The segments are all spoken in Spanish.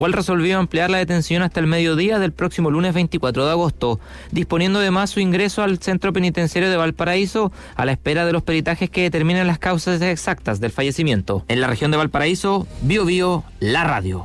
cual resolvió ampliar la detención hasta el mediodía del próximo lunes 24 de agosto, disponiendo además su ingreso al centro penitenciario de Valparaíso a la espera de los peritajes que determinen las causas exactas del fallecimiento. En la región de Valparaíso, Bío Bío, la radio.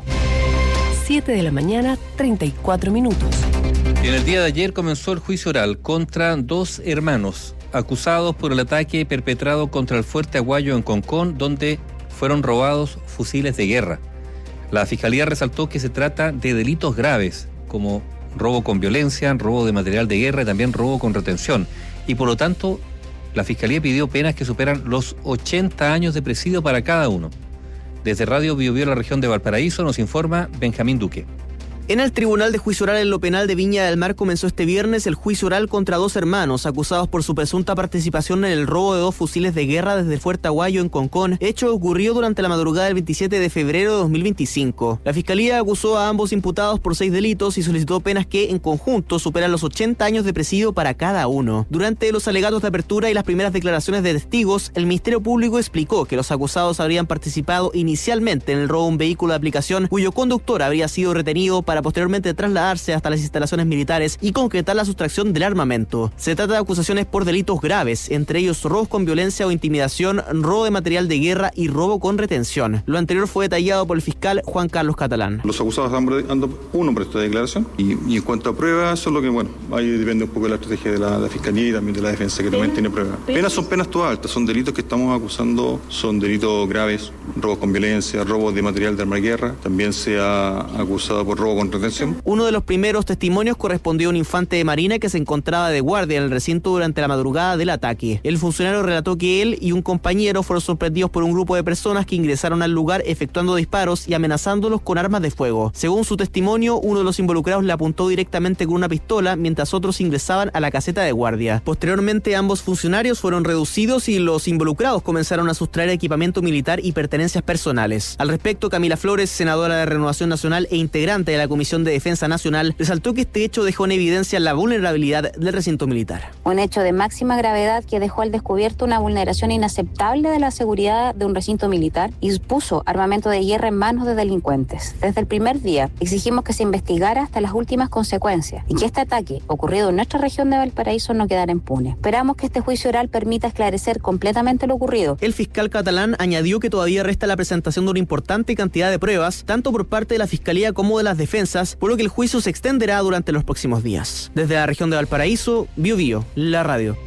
7 de la mañana, 34 minutos. En el día de ayer comenzó el juicio oral contra 2 hermanos acusados por el ataque perpetrado contra el Fuerte Aguayo en Concón, donde fueron robados fusiles de guerra. La Fiscalía resaltó que se trata de delitos graves, como robo con violencia, robo de material de guerra y también robo con retención. Y por lo tanto, la Fiscalía pidió penas que superan los 80 años de presidio para cada uno. Desde Radio Bío Bío, la región de Valparaíso, nos informa Benjamín Duque. En el Tribunal de Juicio Oral en lo Penal de Viña del Mar comenzó este viernes el juicio oral contra 2 hermanos acusados por su presunta participación en el robo de 2 fusiles de guerra desde el Fuerte Aguayo en Concón, hecho que ocurrió durante la madrugada del 27 de febrero de 2025. La Fiscalía acusó a ambos imputados por 6 delitos y solicitó penas que, en conjunto, superan los 80 años de presidio para cada uno. Durante los alegatos de apertura y las primeras declaraciones de testigos, el Ministerio Público explicó que los acusados habrían participado inicialmente en el robo de un vehículo de aplicación cuyo conductor habría sido retenido para posteriormente trasladarse hasta las instalaciones militares y concretar la sustracción del armamento. Se trata de acusaciones por delitos graves, entre ellos robos con violencia o intimidación, robo de material de guerra y robo con retención. Lo anterior fue detallado por el fiscal Juan Carlos Catalán. Los acusados han uno por esta declaración y en cuanto a pruebas, eso es lo que, ahí depende un poco de la estrategia de la Fiscalía y también de la defensa, que también tiene pruebas. Penas son penas todas altas, son delitos que estamos acusando, son delitos graves, robos con violencia, robo de material de arma de guerra, también se ha acusado por robo con retención. Uno de los primeros testimonios correspondió a un infante de marina que se encontraba de guardia en el recinto durante la madrugada del ataque. El funcionario relató que él y un compañero fueron sorprendidos por un grupo de personas que ingresaron al lugar efectuando disparos y amenazándolos con armas de fuego. Según su testimonio, uno de los involucrados le apuntó directamente con una pistola mientras otros ingresaban a la caseta de guardia. Posteriormente, ambos funcionarios fueron reducidos y los involucrados comenzaron a sustraer equipamiento militar y pertenencias personales. Al respecto, Camila Flores, senadora de Renovación Nacional e integrante de la Comisión de Defensa Nacional, resaltó que este hecho dejó en evidencia la vulnerabilidad del recinto militar. Un hecho de máxima gravedad que dejó al descubierto una vulneración inaceptable de la seguridad de un recinto militar y puso armamento de guerra en manos de delincuentes. Desde el primer día exigimos que se investigara hasta las últimas consecuencias y que este ataque ocurrido en nuestra región de Valparaíso no quedara impune. Esperamos que este juicio oral permita esclarecer completamente lo ocurrido. El fiscal catalán añadió que todavía resta la presentación de una importante cantidad de pruebas, tanto por parte de la Fiscalía como de las defensas, por lo que el juicio se extenderá durante los próximos días. Desde la región de Valparaíso, Bío Bío, la radio.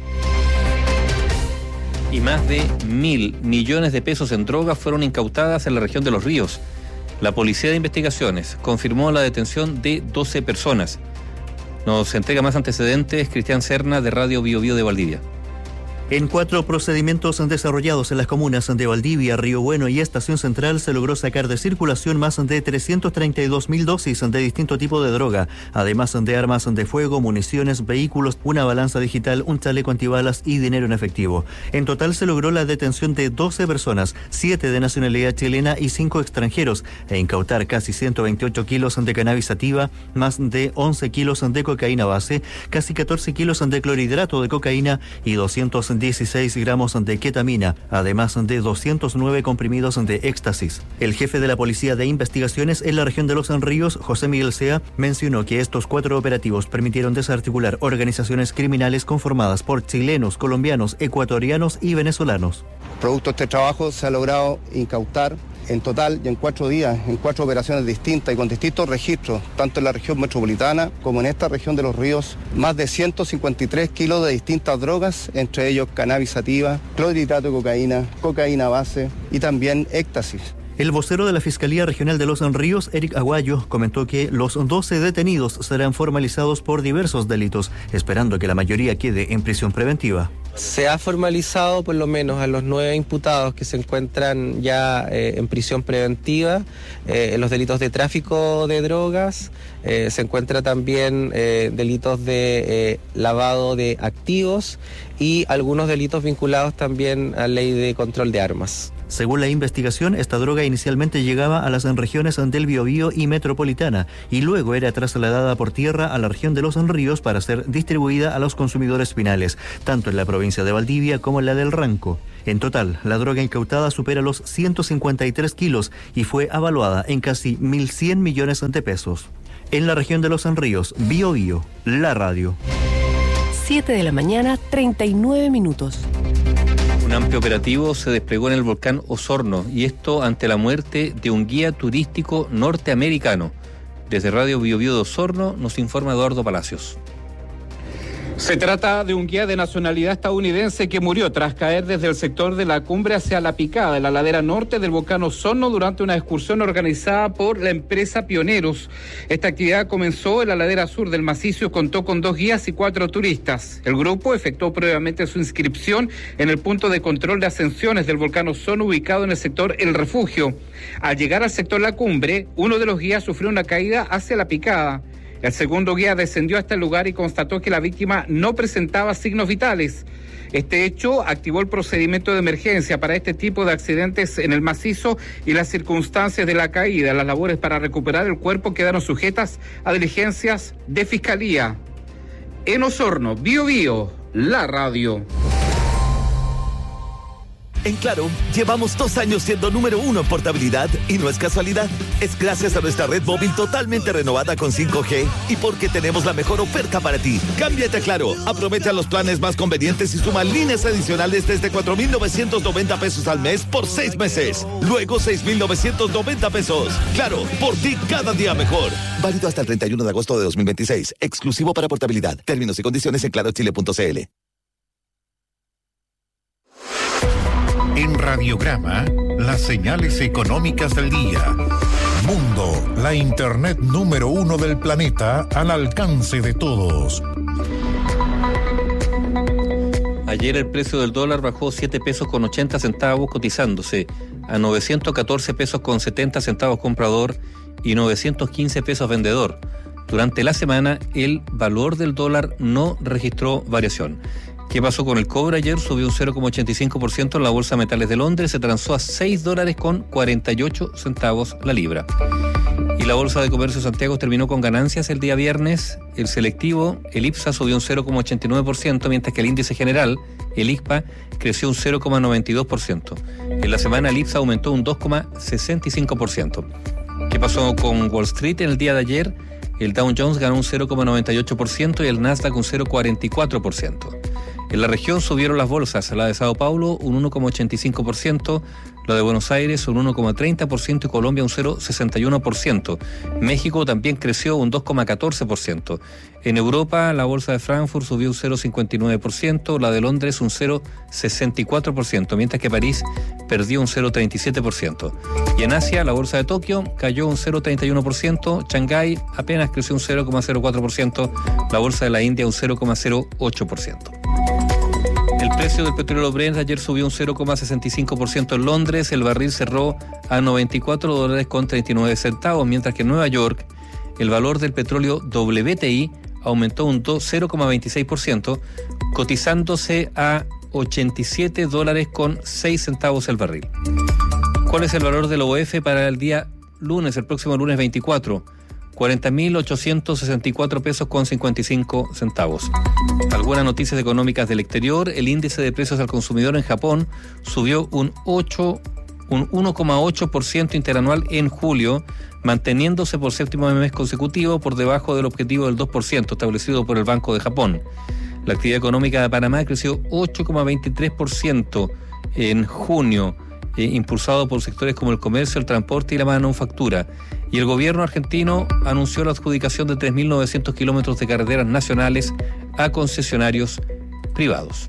Y más de 1.000 millones de pesos en drogas fueron incautadas en la región de Los Ríos. La Policía de Investigaciones confirmó la detención de 12 personas. Nos entrega más antecedentes Cristian Serna de Radio Bío Bío de Valdivia. En 4 procedimientos desarrollados en las comunas de Valdivia, Río Bueno y Estación Central se logró sacar de circulación más de 332.000 dosis de distinto tipo de droga, además de armas de fuego, municiones, vehículos, una balanza digital, un chaleco antibalas y dinero en efectivo. En total se logró la detención de 12 personas, 7 de nacionalidad chilena y 5 extranjeros, e incautar casi 128 kilos de cannabis sativa, más de 11 kilos de cocaína base, casi 14 kilos de clorhidrato de cocaína y 216 gramos de ketamina, además de 209 comprimidos de éxtasis. El jefe de la Policía de Investigaciones en la región de Los Ríos, José Miguel Sea, mencionó que estos 4 operativos permitieron desarticular organizaciones criminales conformadas por chilenos, colombianos, ecuatorianos y venezolanos. Producto de este trabajo se ha logrado incautar en total y en 4 días, en 4 operaciones distintas y con distintos registros, tanto en la región metropolitana como en esta región de Los Ríos, más de 153 kilos de distintas drogas, entre ellos cannabis sativa, clorhidrato de cocaína, cocaína base y también éxtasis. El vocero de la Fiscalía Regional de Los Ríos, Eric Aguayo, comentó que los 12 detenidos serán formalizados por diversos delitos, esperando que la mayoría quede en prisión preventiva. Se ha formalizado por lo menos a los 9 imputados que se encuentran ya en prisión preventiva, en los delitos de tráfico de drogas, se encuentra también delitos de lavado de activos y algunos delitos vinculados también a ley de control de armas. Según la investigación, esta droga inicialmente llegaba a las regiones del Biobío y Metropolitana y luego era trasladada por tierra a la región de Los Ríos para ser distribuida a los consumidores finales, tanto en la provincia de Valdivia como en la del Ranco. En total, la droga incautada supera los 153 kilos y fue avaluada en casi 1.100 millones de pesos. En la región de Los Ríos, Biobío, la radio. 7 de la mañana, 39 minutos. Un amplio operativo se desplegó en el volcán Osorno, y esto ante la muerte de un guía turístico norteamericano. Desde Radio Biobío de Osorno nos informa Eduardo Palacios. Se trata de un guía de nacionalidad estadounidense que murió tras caer desde el sector de la cumbre hacia la picada en la ladera norte del volcán Osorno durante una excursión organizada por la empresa Pioneros. Esta actividad comenzó en la ladera sur del macizo y contó con 2 guías y 4 turistas. El grupo efectuó previamente su inscripción en el punto de control de ascensiones del volcán Osorno ubicado en el sector El Refugio. Al llegar al sector La Cumbre, uno de los guías sufrió una caída hacia la picada. El segundo guía descendió hasta el lugar y constató que la víctima no presentaba signos vitales. Este hecho activó el procedimiento de emergencia para este tipo de accidentes en el macizo y las circunstancias de la caída. Las labores para recuperar el cuerpo quedaron sujetas a diligencias de fiscalía. En Osorno, Biobío, la radio. En Claro, llevamos 2 años siendo número 1 en portabilidad y no es casualidad. Es gracias a nuestra red móvil totalmente renovada con 5G y porque tenemos la mejor oferta para ti. Cámbiate a Claro, aprovecha los planes más convenientes y suma líneas adicionales desde 4,990 pesos al mes por 6 meses. Luego 6,990 pesos. Claro, por ti cada día mejor. Válido hasta el 31 de agosto de 2026. Exclusivo para portabilidad. Términos y condiciones en clarochile.cl. En Radiograma, las señales económicas del día. Mundo, la internet número 1 del planeta al alcance de todos. Ayer el precio del dólar bajó 7 pesos con 80 centavos, cotizándose a 914 pesos con 70 centavos comprador y 915 pesos vendedor. Durante la semana, el valor del dólar no registró variación. ¿Qué pasó con el cobre? Ayer subió un 0,85% en la Bolsa de Metales de Londres, se transó a $6 con 48 centavos la libra. Y la Bolsa de Comercio de Santiago terminó con ganancias el día viernes. El selectivo, el IPSA, subió un 0,89%, mientras que el índice general, el ICPA, creció un 0,92%. En la semana el IPSA aumentó un 2,65%. ¿Qué pasó con Wall Street en el día de ayer? El Dow Jones ganó un 0,98% y el Nasdaq un 0,44%. En la región subieron las bolsas, la de Sao Paulo un 1,85%, la de Buenos Aires un 1,30% y Colombia un 0,61%. México también creció un 2,14%. En Europa, la bolsa de Frankfurt subió un 0,59%, la de Londres un 0,64%, mientras que París perdió un 0,37%. Y en Asia, la bolsa de Tokio cayó un 0,31%, Shanghái apenas creció un 0,04%, la bolsa de la India un 0,08%. El precio del petróleo Brent ayer subió un 0,65% en Londres, el barril cerró a $94 con 39 centavos, mientras que en Nueva York el valor del petróleo WTI aumentó un 0,26%, cotizándose a $87 con 6 centavos el barril. ¿Cuál es el valor del OF para el día lunes, el próximo lunes 24? 40.864 pesos con 55 centavos. Algunas noticias económicas del exterior. El índice de precios al consumidor en Japón subió un 1,8% interanual en julio, manteniéndose por 7º mes consecutivo por debajo del objetivo del 2% establecido por el Banco de Japón. La actividad económica de Panamá creció 8,23% en junio, impulsado por sectores como el comercio, el transporte y la manufactura. Y el gobierno argentino anunció la adjudicación de 3.900 kilómetros de carreteras nacionales a concesionarios privados.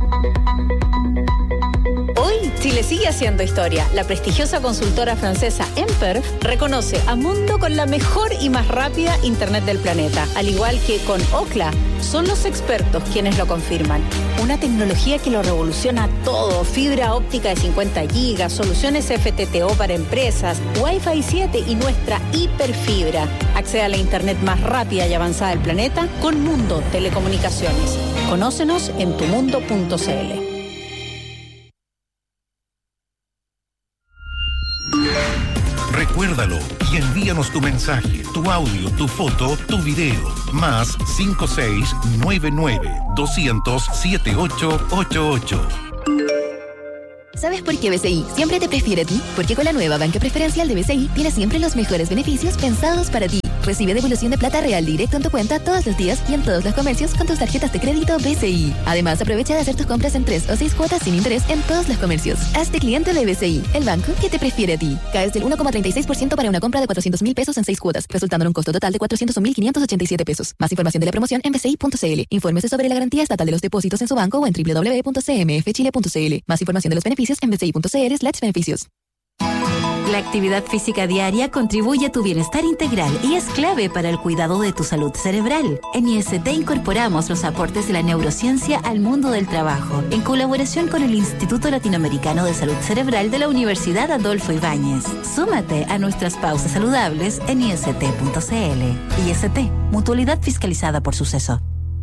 Hoy Chile sigue haciendo historia. La prestigiosa consultora francesa Emper reconoce a Mundo con la mejor y más rápida internet del planeta. Al igual que con Ookla, son los expertos quienes lo confirman. Una tecnología que lo revoluciona todo. Fibra óptica de 50 gigas, soluciones FTTO para empresas, Wi-Fi 7 y nuestra hiperfibra. Accede a la internet más rápida y avanzada del planeta con Mundo Telecomunicaciones. Conócenos en tumundo.cl. tu mensaje, tu audio, tu foto, tu video. Más 5699-200-7888. ¿Sabes por qué BCI siempre te prefiere a ti? Porque con la nueva banca preferencial de BCI tienes siempre los mejores beneficios pensados para ti. Recibe devolución de plata real directo en tu cuenta todos los días y en todos los comercios con tus tarjetas de crédito BCI. Además, aprovecha de hacer tus compras en 3 o 6 cuotas sin interés en todos los comercios. Hazte cliente de BCI, el banco que te prefiere a ti. Caes del 1,36% para una compra de 400.000 pesos en 6 cuotas, resultando en un costo total de 401.587 pesos. Más información de la promoción en bci.cl. Infórmese sobre la garantía estatal de los depósitos en su banco o en www.cmfchile.cl. Más información de los beneficios en bci.cl/beneficios. La actividad física diaria contribuye a tu bienestar integral y es clave para el cuidado de tu salud cerebral. En IST incorporamos los aportes de la neurociencia al mundo del trabajo, en colaboración con el Instituto Latinoamericano de Salud Cerebral de la Universidad Adolfo Ibáñez. Súmate a nuestras pausas saludables en ist.cl. IST, mutualidad fiscalizada por Suceso.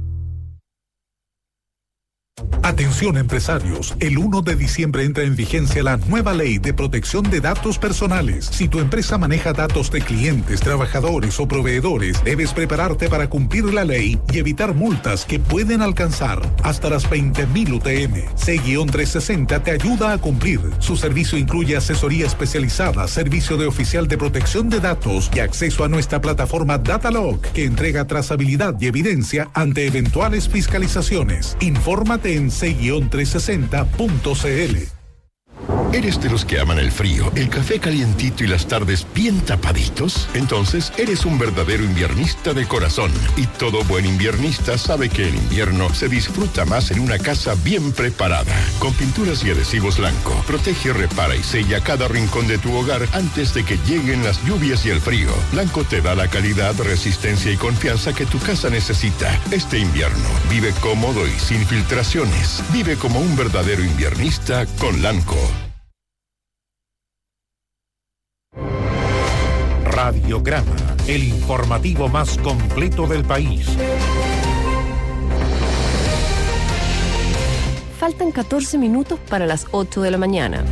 Atención empresarios, el 1 de diciembre entra en vigencia la nueva ley de protección de datos personales. Si tu empresa maneja datos de clientes, trabajadores o proveedores, debes prepararte para cumplir la ley y evitar multas que pueden alcanzar hasta las 20.000 UTM. C-360 te ayuda a cumplir. Su servicio incluye asesoría especializada, servicio de oficial de protección de datos y acceso a nuestra plataforma Datalog, que entrega trazabilidad y evidencia ante eventuales fiscalizaciones. Infórmate en c-360.cl. ¿Eres de los que aman el frío, el café calientito y las tardes bien tapaditos? Entonces eres un verdadero inviernista de corazón. Y todo buen inviernista sabe que el invierno se disfruta más en una casa bien preparada. Con pinturas y adhesivos Lanco, protege, repara y sella cada rincón de tu hogar antes de que lleguen las lluvias y el frío. Lanco te da la calidad, resistencia y confianza que tu casa necesita. Este invierno, vive cómodo y sin filtraciones. Vive como un verdadero inviernista con Lanco. Radiograma, el informativo más completo del país. Faltan 14 minutos para las 8 de la mañana.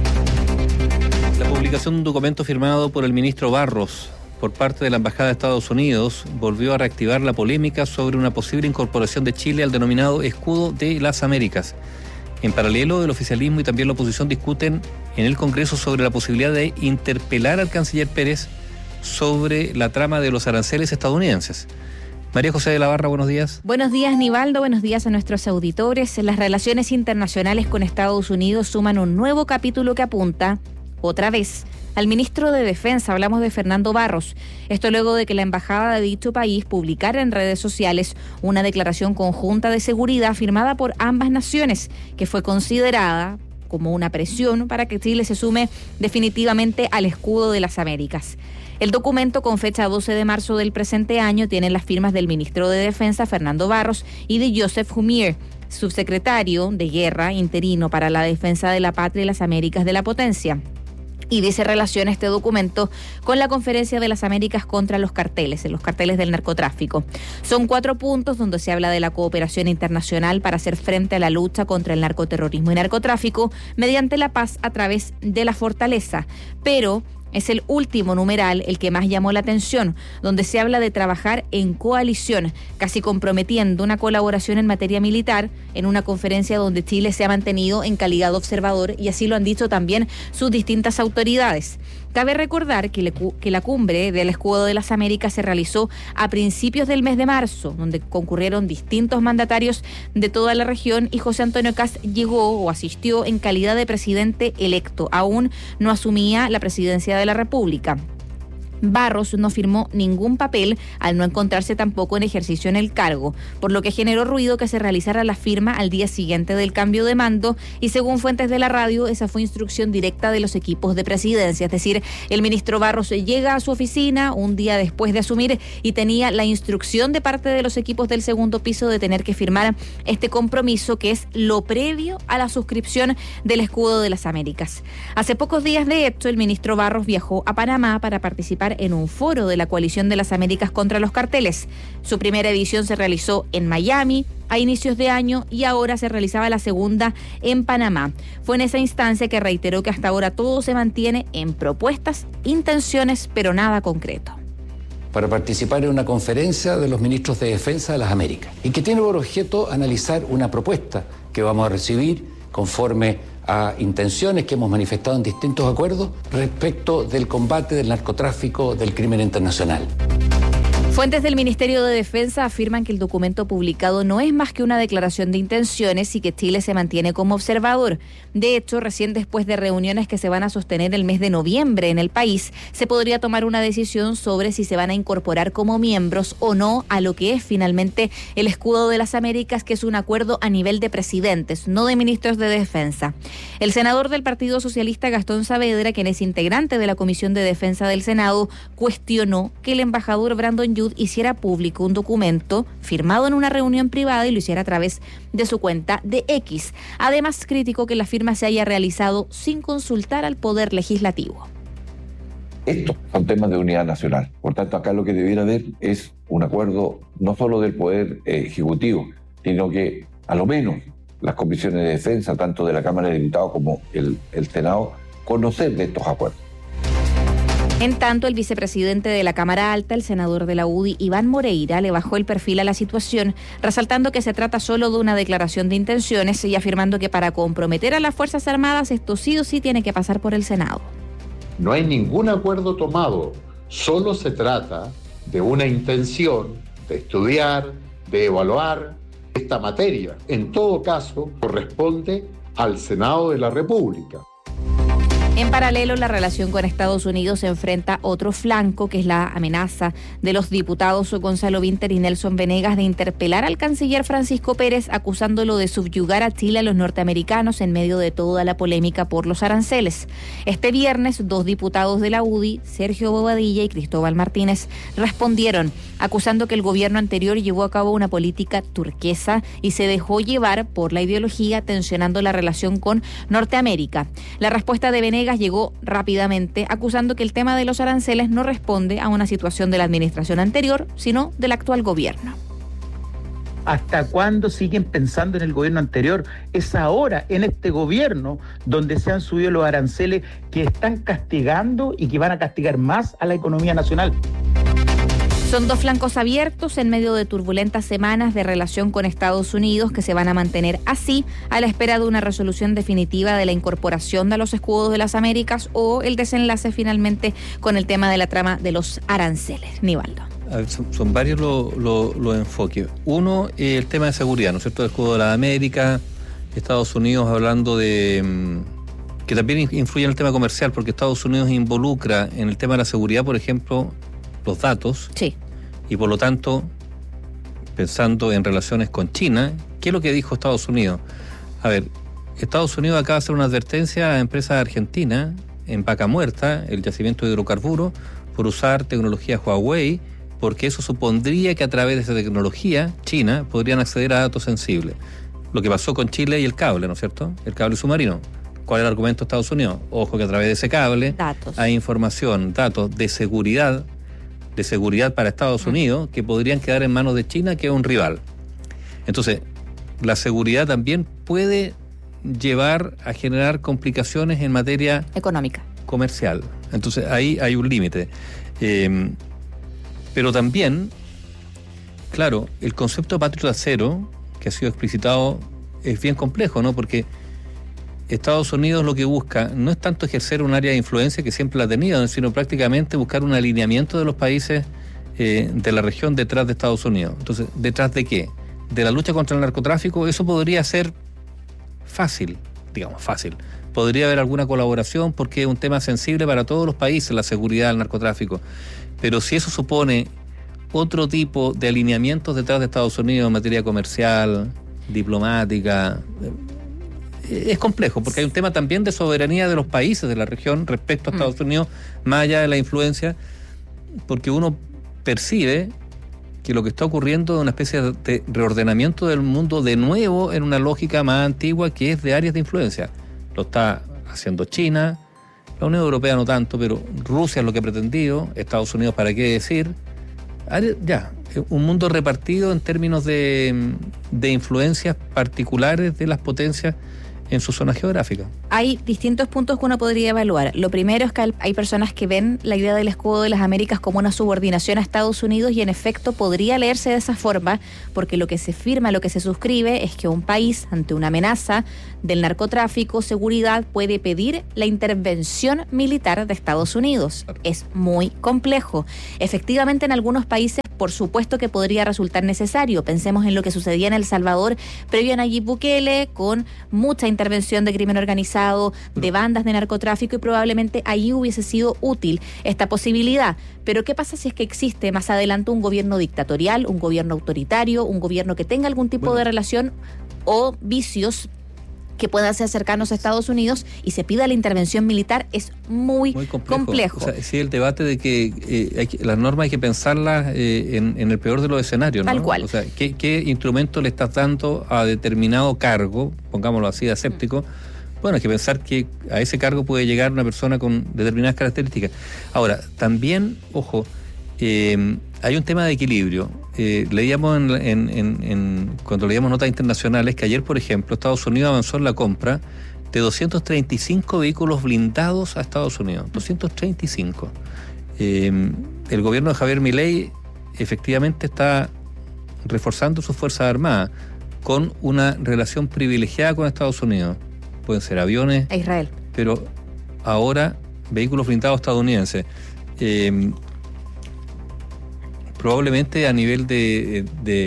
La publicación de un documento firmado por el ministro Barros por parte de la Embajada de Estados Unidos volvió a reactivar la polémica sobre una posible incorporación de Chile al denominado Escudo de las Américas. En paralelo, el oficialismo y también la oposición discuten en el Congreso sobre la posibilidad de interpelar al canciller Pérez sobre la trama de los aranceles estadounidenses. María José de la Barra, buenos días. Buenos días, Nivaldo. Buenos días a nuestros auditores. Las relaciones internacionales con Estados Unidos suman un nuevo capítulo que apunta, otra vez, al ministro de Defensa. Hablamos de Fernando Barros. Esto luego de que la embajada de dicho país publicara en redes sociales una declaración conjunta de seguridad firmada por ambas naciones, que fue considerada como una presión para que Chile se sume definitivamente al Escudo de las Américas. El documento, con fecha 12 de marzo del presente año, tiene las firmas del ministro de Defensa, Fernando Barros, y de Joseph Humier, subsecretario de Guerra interino para la defensa de la patria y las Américas de la potencia. Y dice relaciona este documento con la Conferencia de las Américas contra los carteles del narcotráfico. Son 4 puntos donde se habla de la cooperación internacional para hacer frente a la lucha contra el narcoterrorismo y narcotráfico mediante la paz a través de la fortaleza. Pero es el último numeral el que más llamó la atención, donde se habla de trabajar en coalición, casi comprometiendo una colaboración en materia militar en una conferencia donde Chile se ha mantenido en calidad de observador, y así lo han dicho también sus distintas autoridades. Cabe recordar que la cumbre del Escudo de las Américas se realizó a principios del mes de marzo, donde concurrieron distintos mandatarios de toda la región, y José Antonio Kast llegó o asistió en calidad de presidente electo. Aún no asumía la presidencia de la República. Barros no firmó ningún papel al no encontrarse tampoco en ejercicio en el cargo, por lo que generó ruido que se realizara la firma al día siguiente del cambio de mando, y según fuentes de la radio, esa fue instrucción directa de los equipos de presidencia. Es decir, el ministro Barros llega a su oficina un día después de asumir y tenía la instrucción de parte de los equipos del segundo piso de tener que firmar este compromiso, que es lo previo a la suscripción del Escudo de las Américas. Hace pocos días, de hecho, el ministro Barros viajó a Panamá para participar en un foro de la Coalición de las Américas contra los carteles. Su primera edición se realizó en Miami a inicios de año y ahora se realizaba la segunda en Panamá. Fue en esa instancia que reiteró que hasta ahora todo se mantiene en propuestas, intenciones, pero nada concreto. para participar en una conferencia de los ministros de Defensa de las Américas y que tiene por objeto analizar una propuesta que vamos a recibir conforme a intenciones que hemos manifestado en distintos acuerdos respecto del combate del narcotráfico, del crimen internacional. Fuentes del Ministerio de Defensa afirman que el documento publicado no es más que una declaración de intenciones y que Chile se mantiene como observador. De hecho, recién después de reuniones que se van a sostener el mes de noviembre en el país, se podría tomar una decisión sobre si se van a incorporar como miembros o no a lo que es finalmente el Escudo de las Américas, que es un acuerdo a nivel de presidentes, no de ministros de Defensa. El senador del Partido Socialista, Gastón Saavedra, quien es integrante de la Comisión de Defensa del Senado, cuestionó que el embajador Brandon Youth hiciera público un documento firmado en una reunión privada y lo hiciera a través de su cuenta de X. Además, criticó que la firma se haya realizado sin consultar al Poder Legislativo. Estos son temas de unidad nacional. Por tanto, acá lo que debiera haber es un acuerdo no solo del Poder Ejecutivo, sino que a lo menos las comisiones de defensa, tanto de la Cámara de Diputados como el Senado, conocer de estos acuerdos. En tanto, el vicepresidente de la Cámara Alta, el senador de la UDI, Iván Moreira, le bajó el perfil a la situación, resaltando que se trata solo de una declaración de intenciones y afirmando que para comprometer a las Fuerzas Armadas esto sí o sí tiene que pasar por el Senado. No hay ningún acuerdo tomado, solo se trata de una intención de estudiar, de evaluar esta materia. En todo caso, corresponde al Senado de la República. En paralelo, la relación con Estados Unidos enfrenta otro flanco, que es la amenaza de los diputados Gonzalo Vinter y Nelson Venegas de interpelar al canciller Francisco Pérez, acusándolo de subyugar a Chile a los norteamericanos en medio de toda la polémica por los aranceles. Este viernes, 2 diputados de la UDI, Sergio Bobadilla y Cristóbal Martínez, respondieron, acusando que el gobierno anterior llevó a cabo una política turquesa y se dejó llevar por la ideología, tensionando la relación con Norteamérica. La respuesta de Venegas llegó rápidamente, acusando que el tema de los aranceles no responde a una situación de la administración anterior, sino del actual gobierno. ¿Hasta cuándo siguen pensando en el gobierno anterior? Es ahora, en este gobierno, donde se han subido los aranceles que están castigando y que van a castigar más a la economía nacional. Son 2 flancos abiertos en medio de turbulentas semanas de relación con Estados Unidos que se van a mantener así a la espera de una resolución definitiva de la incorporación de los escudos de las Américas o el desenlace finalmente con el tema de la trama de los aranceles. Nivaldo. Son varios los enfoques. Uno, el tema de seguridad, ¿no es cierto? El escudo de las Américas, Estados Unidos hablando de... que también influye en el tema comercial, porque Estados Unidos involucra en el tema de la seguridad, por ejemplo, los datos. Sí. Y por lo tanto, pensando en relaciones con China, ¿qué es lo que dijo Estados Unidos? A ver, Estados Unidos acaba de hacer una advertencia a empresas argentinas en Vaca Muerta, el yacimiento de hidrocarburos, por usar tecnología Huawei, porque eso supondría que a través de esa tecnología China podrían acceder a datos sensibles. Lo que pasó con Chile y el cable, ¿no es cierto? El cable submarino. ¿Cuál es el argumento de Estados Unidos? Ojo que a través de ese cable hay información, datos de seguridad para Estados Unidos que podrían quedar en manos de China, que es un rival. Entonces, la seguridad también puede llevar a generar complicaciones en materia económica, comercial. Entonces, ahí hay un límite. Pero también, claro, el concepto de Patriota Cero, que ha sido explicitado, es bien complejo, ¿no? Porque Estados Unidos lo que busca no es tanto ejercer un área de influencia, que siempre la ha tenido, sino prácticamente buscar un alineamiento de los países de la región detrás de Estados Unidos. Entonces, ¿detrás de qué? De la lucha contra el narcotráfico. Eso podría ser fácil. Podría haber alguna colaboración porque es un tema sensible para todos los países, la seguridad del narcotráfico. Pero si eso supone otro tipo de alineamientos detrás de Estados Unidos en materia comercial, diplomática... Es complejo, porque hay un tema también de soberanía de los países de la región respecto a Estados Unidos, más allá de la influencia, porque uno percibe que lo que está ocurriendo es una especie de reordenamiento del mundo de nuevo en una lógica más antigua, que es de áreas de influencia. Lo está haciendo China, la Unión Europea no tanto, pero Rusia es lo que ha pretendido, Estados Unidos, ¿para qué decir? Ya, un mundo repartido en términos de influencias particulares de las potencias en su zona geográfica. Hay distintos puntos que uno podría evaluar. Lo primero es que hay personas que ven la idea del escudo de las Américas como una subordinación a Estados Unidos y en efecto podría leerse de esa forma porque lo que se firma, lo que se suscribe es que un país ante una amenaza del narcotráfico, seguridad, puede pedir la intervención militar de Estados Unidos. Es muy complejo. Efectivamente, en algunos países, por supuesto que podría resultar necesario. Pensemos en lo que sucedía en El Salvador previo a Nayib Bukele, con mucha intervención de crimen organizado, de bandas de narcotráfico, y probablemente ahí hubiese sido útil esta posibilidad. Pero ¿qué pasa si es que existe más adelante un gobierno dictatorial, un gobierno autoritario, un gobierno que tenga algún tipo de relación o vicios que puedan ser cercanos a Estados Unidos y se pida la intervención militar? Es muy complejo. O sea, sí, el debate de que las normas hay que pensarlas en el peor de los escenarios, ¿no? Tal cual. O sea, ¿qué instrumento le estás dando a determinado cargo, pongámoslo así, aséptico? Bueno, hay que pensar que a ese cargo puede llegar una persona con determinadas características. Ahora, también, ojo, hay un tema de equilibrio. Leíamos cuando leíamos notas internacionales que ayer, por ejemplo, Estados Unidos avanzó en la compra de 235 vehículos blindados a Estados Unidos. 235. El gobierno de Javier Milei efectivamente está reforzando sus Fuerzas Armadas con una relación privilegiada con Estados Unidos. Pueden ser aviones. A Israel. Pero ahora vehículos blindados estadounidenses. Probablemente a nivel de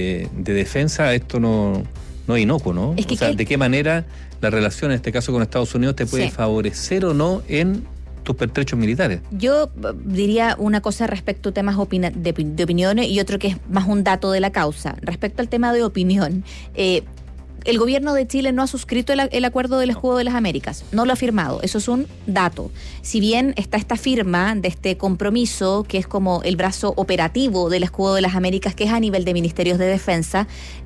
defensa esto no es inocuo, ¿no? Es que, o sea, ¿de qué manera la relación, en este caso con Estados Unidos, te puede favorecer o no en tus pertrechos militares? Yo diría una cosa respecto a temas de opiniones y otro que es más un dato de la causa. Respecto al tema de opinión, el gobierno de Chile no ha suscrito el acuerdo del escudo de las Américas, no lo ha firmado, eso es un dato. Si bien está esta firma de este compromiso, que es como el brazo operativo del escudo de las Américas, que es a nivel de ministerios de defensa,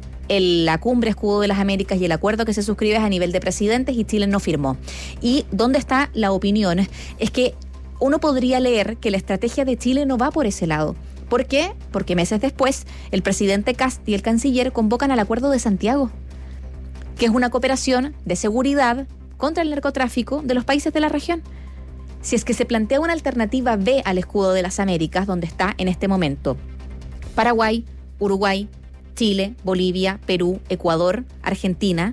la cumbre escudo de las Américas y el acuerdo que se suscribe es a nivel de presidentes y Chile no firmó. Y ¿dónde está la opinión? Es que uno podría leer que la estrategia de Chile no va por ese lado. ¿Por qué? Porque meses después el presidente Kast y el canciller convocan al Acuerdo de Santiago, que es una cooperación de seguridad contra el narcotráfico de los países de la región. Si es que se plantea una alternativa B al escudo de las Américas, donde está en este momento Paraguay, Uruguay, Chile, Bolivia, Perú, Ecuador, Argentina,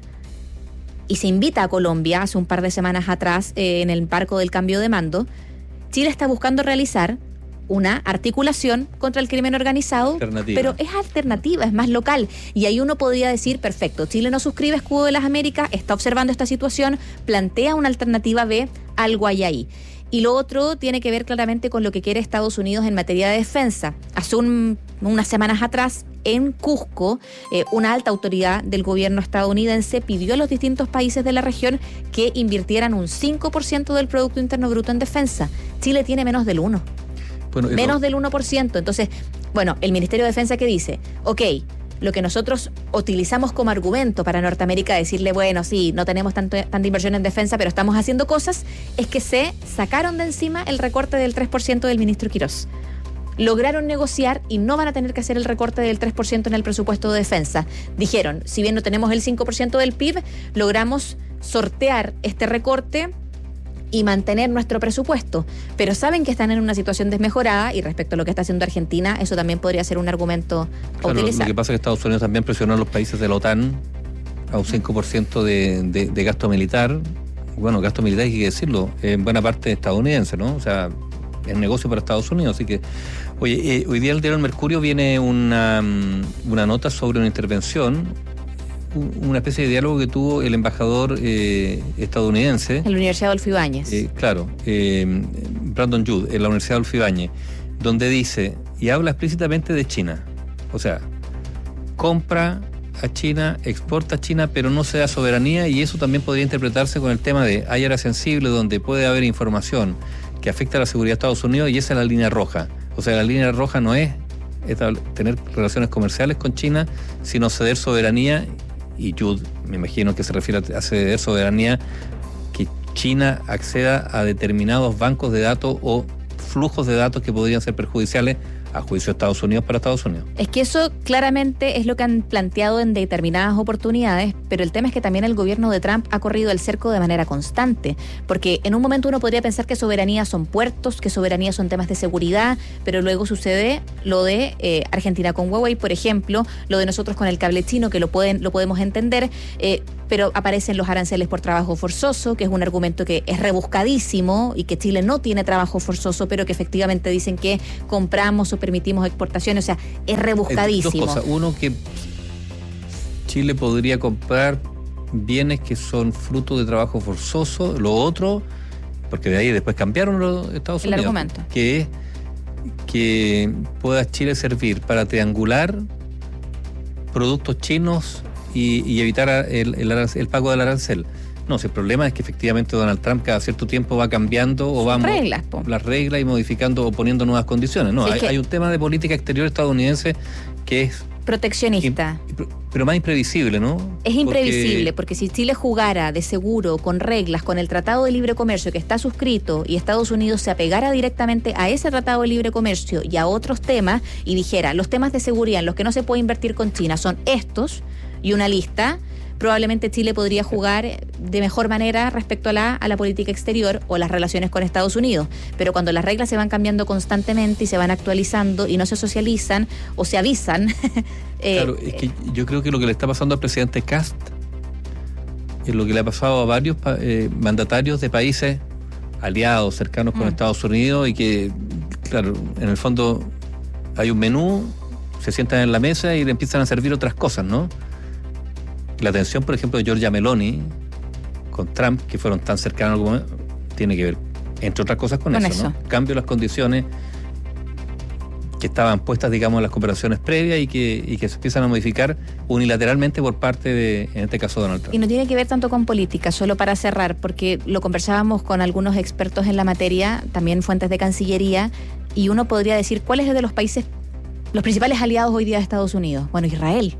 y se invita a Colombia hace un par de semanas atrás en el marco del cambio de mando, Chile está buscando realizar una articulación contra el crimen organizado, pero es alternativa, es más local. Y ahí uno podría decir, perfecto, Chile no suscribe escudo de las Américas, está observando esta situación, plantea una alternativa B, algo hay ahí. Y lo otro tiene que ver claramente con lo que quiere Estados Unidos en materia de defensa. Hace unas semanas atrás, en Cusco, una alta autoridad del gobierno estadounidense pidió a los distintos países de la región que invirtieran un 5% del Producto Interno Bruto en defensa. Chile tiene menos del 1%. Bueno, menos del 1%. Entonces, bueno, el Ministerio de Defensa que dice, ok, lo que nosotros utilizamos como argumento para Norteamérica, decirle, bueno, sí, no tenemos tanta inversión en defensa, pero estamos haciendo cosas, es que se sacaron de encima el recorte del 3% del ministro Quirós. Lograron negociar y no van a tener que hacer el recorte del 3% en el presupuesto de defensa. Dijeron, si bien no tenemos el 5% del PIB, logramos sortear este recorte y mantener nuestro presupuesto, pero saben que están en una situación desmejorada y respecto a lo que está haciendo Argentina, eso también podría ser un argumento a utilizar. Lo que pasa es que Estados Unidos también presionó a los países de la OTAN a un 5% de gasto militar. Bueno, gasto militar hay que decirlo, en buena parte estadounidense, ¿no? O sea, es negocio para Estados Unidos, así que... Oye, hoy día en el diario El Mercurio viene una nota sobre una intervención, una especie de diálogo que tuvo el embajador estadounidense. En la Universidad Adolfo Ibáñez. Brandon Judd, en la Universidad Adolfo Ibáñez, donde dice, y habla explícitamente de China. O sea, compra a China, exporta a China, pero no se da soberanía, y eso también podría interpretarse con el tema de hay áreas sensibles donde puede haber información que afecta a la seguridad de Estados Unidos, y esa es la línea roja. O sea, la línea roja no es tener relaciones comerciales con China, sino ceder soberanía. Y Judd, me imagino que se refiere a ceder soberanía, que China acceda a determinados bancos de datos o flujos de datos que podrían ser perjudiciales a juicio de Estados Unidos para Estados Unidos. Es que eso claramente es lo que han planteado en determinadas oportunidades, pero el tema es que también el gobierno de Trump ha corrido el cerco de manera constante, porque en un momento uno podría pensar que soberanía son puertos, que soberanía son temas de seguridad, pero luego sucede lo de Argentina con Huawei, por ejemplo, lo de nosotros con el cable chino, que lo podemos entender, pero aparecen los aranceles por trabajo forzoso, que es un argumento que es rebuscadísimo y que Chile no tiene trabajo forzoso, pero que efectivamente dicen que compramos o permitimos exportaciones, o sea, es rebuscadísimo. Dos cosas. Uno, que Chile podría comprar bienes que son fruto de trabajo forzoso. Lo otro, porque de ahí después cambiaron los Estados Unidos. El argumento. Que es que pueda Chile servir para triangular productos chinos y evitar el pago del arancel. No, si el problema es que efectivamente Donald Trump cada cierto tiempo va cambiando o va las reglas y modificando o poniendo nuevas condiciones. No, hay un tema de política exterior estadounidense que es proteccionista. Pero más imprevisible, ¿no? Es imprevisible, porque si Chile jugara de seguro, con reglas, con el Tratado de Libre Comercio que está suscrito y Estados Unidos se apegara directamente a ese Tratado de Libre Comercio y a otros temas y dijera, los temas de seguridad en los que no se puede invertir con China son estos y una lista, probablemente Chile podría jugar de mejor manera respecto a la política exterior o las relaciones con Estados Unidos. Pero cuando las reglas se van cambiando constantemente y se van actualizando y no se socializan o se avisan... claro, es que yo creo que lo que le está pasando al presidente Kast es lo que le ha pasado a varios mandatarios de países aliados, cercanos con Estados Unidos, y que, claro, en el fondo hay un menú, se sientan en la mesa y le empiezan a servir otras cosas, ¿no? La tensión, por ejemplo, de Giorgia Meloni con Trump, que fueron tan cercanos, tiene que ver, entre otras cosas, con eso, ¿no? Cambio las condiciones que estaban puestas, digamos, en las cooperaciones previas y que se empiezan a modificar unilateralmente por parte de, en este caso, Donald Trump. Y no tiene que ver tanto con política, solo para cerrar, porque lo conversábamos con algunos expertos en la materia, también fuentes de Cancillería, y uno podría decir, ¿cuál es de los países, los principales aliados hoy día de Estados Unidos? Bueno, Israel.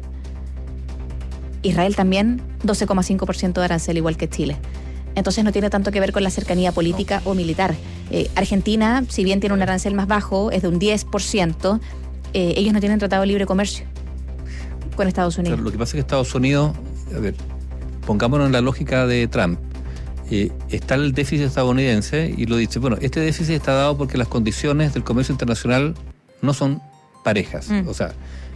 Israel también 12,5% de arancel, igual que Chile. Entonces no tiene tanto que ver con la cercanía política o militar. Argentina, si bien tiene un arancel más bajo, es de un 10%, ellos no tienen tratado de libre comercio con Estados Unidos. Claro, lo que pasa es que Estados Unidos, a ver, pongámonos en la lógica de Trump, está el déficit estadounidense y lo dice, bueno, este déficit está dado porque las condiciones del comercio internacional no son parejas. O sea,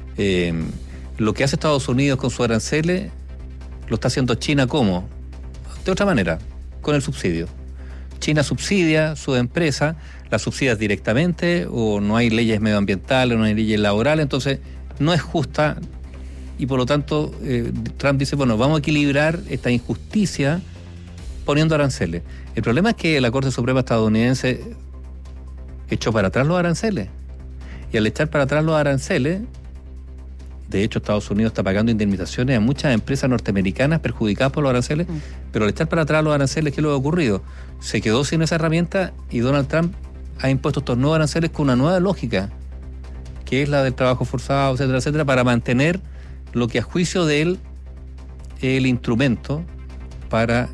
lo que hace Estados Unidos con sus aranceles lo está haciendo China, ¿cómo? De otra manera, con el subsidio. China subsidia su empresa, la subsidia directamente, o no hay leyes medioambientales, no hay leyes laborales, entonces no es justa, y por lo tanto Trump dice, bueno, vamos a equilibrar esta injusticia poniendo aranceles. El problema es que la Corte Suprema estadounidense echó para atrás los aranceles, y al echar para atrás los aranceles, de hecho Estados Unidos está pagando indemnizaciones a muchas empresas norteamericanas perjudicadas por los aranceles, pero al echar para atrás los aranceles, ¿qué es lo que ha ocurrido? Se quedó sin esa herramienta y Donald Trump ha impuesto estos nuevos aranceles con una nueva lógica, que es la del trabajo forzado, etcétera, etcétera, para mantener lo que a juicio de él es el instrumento para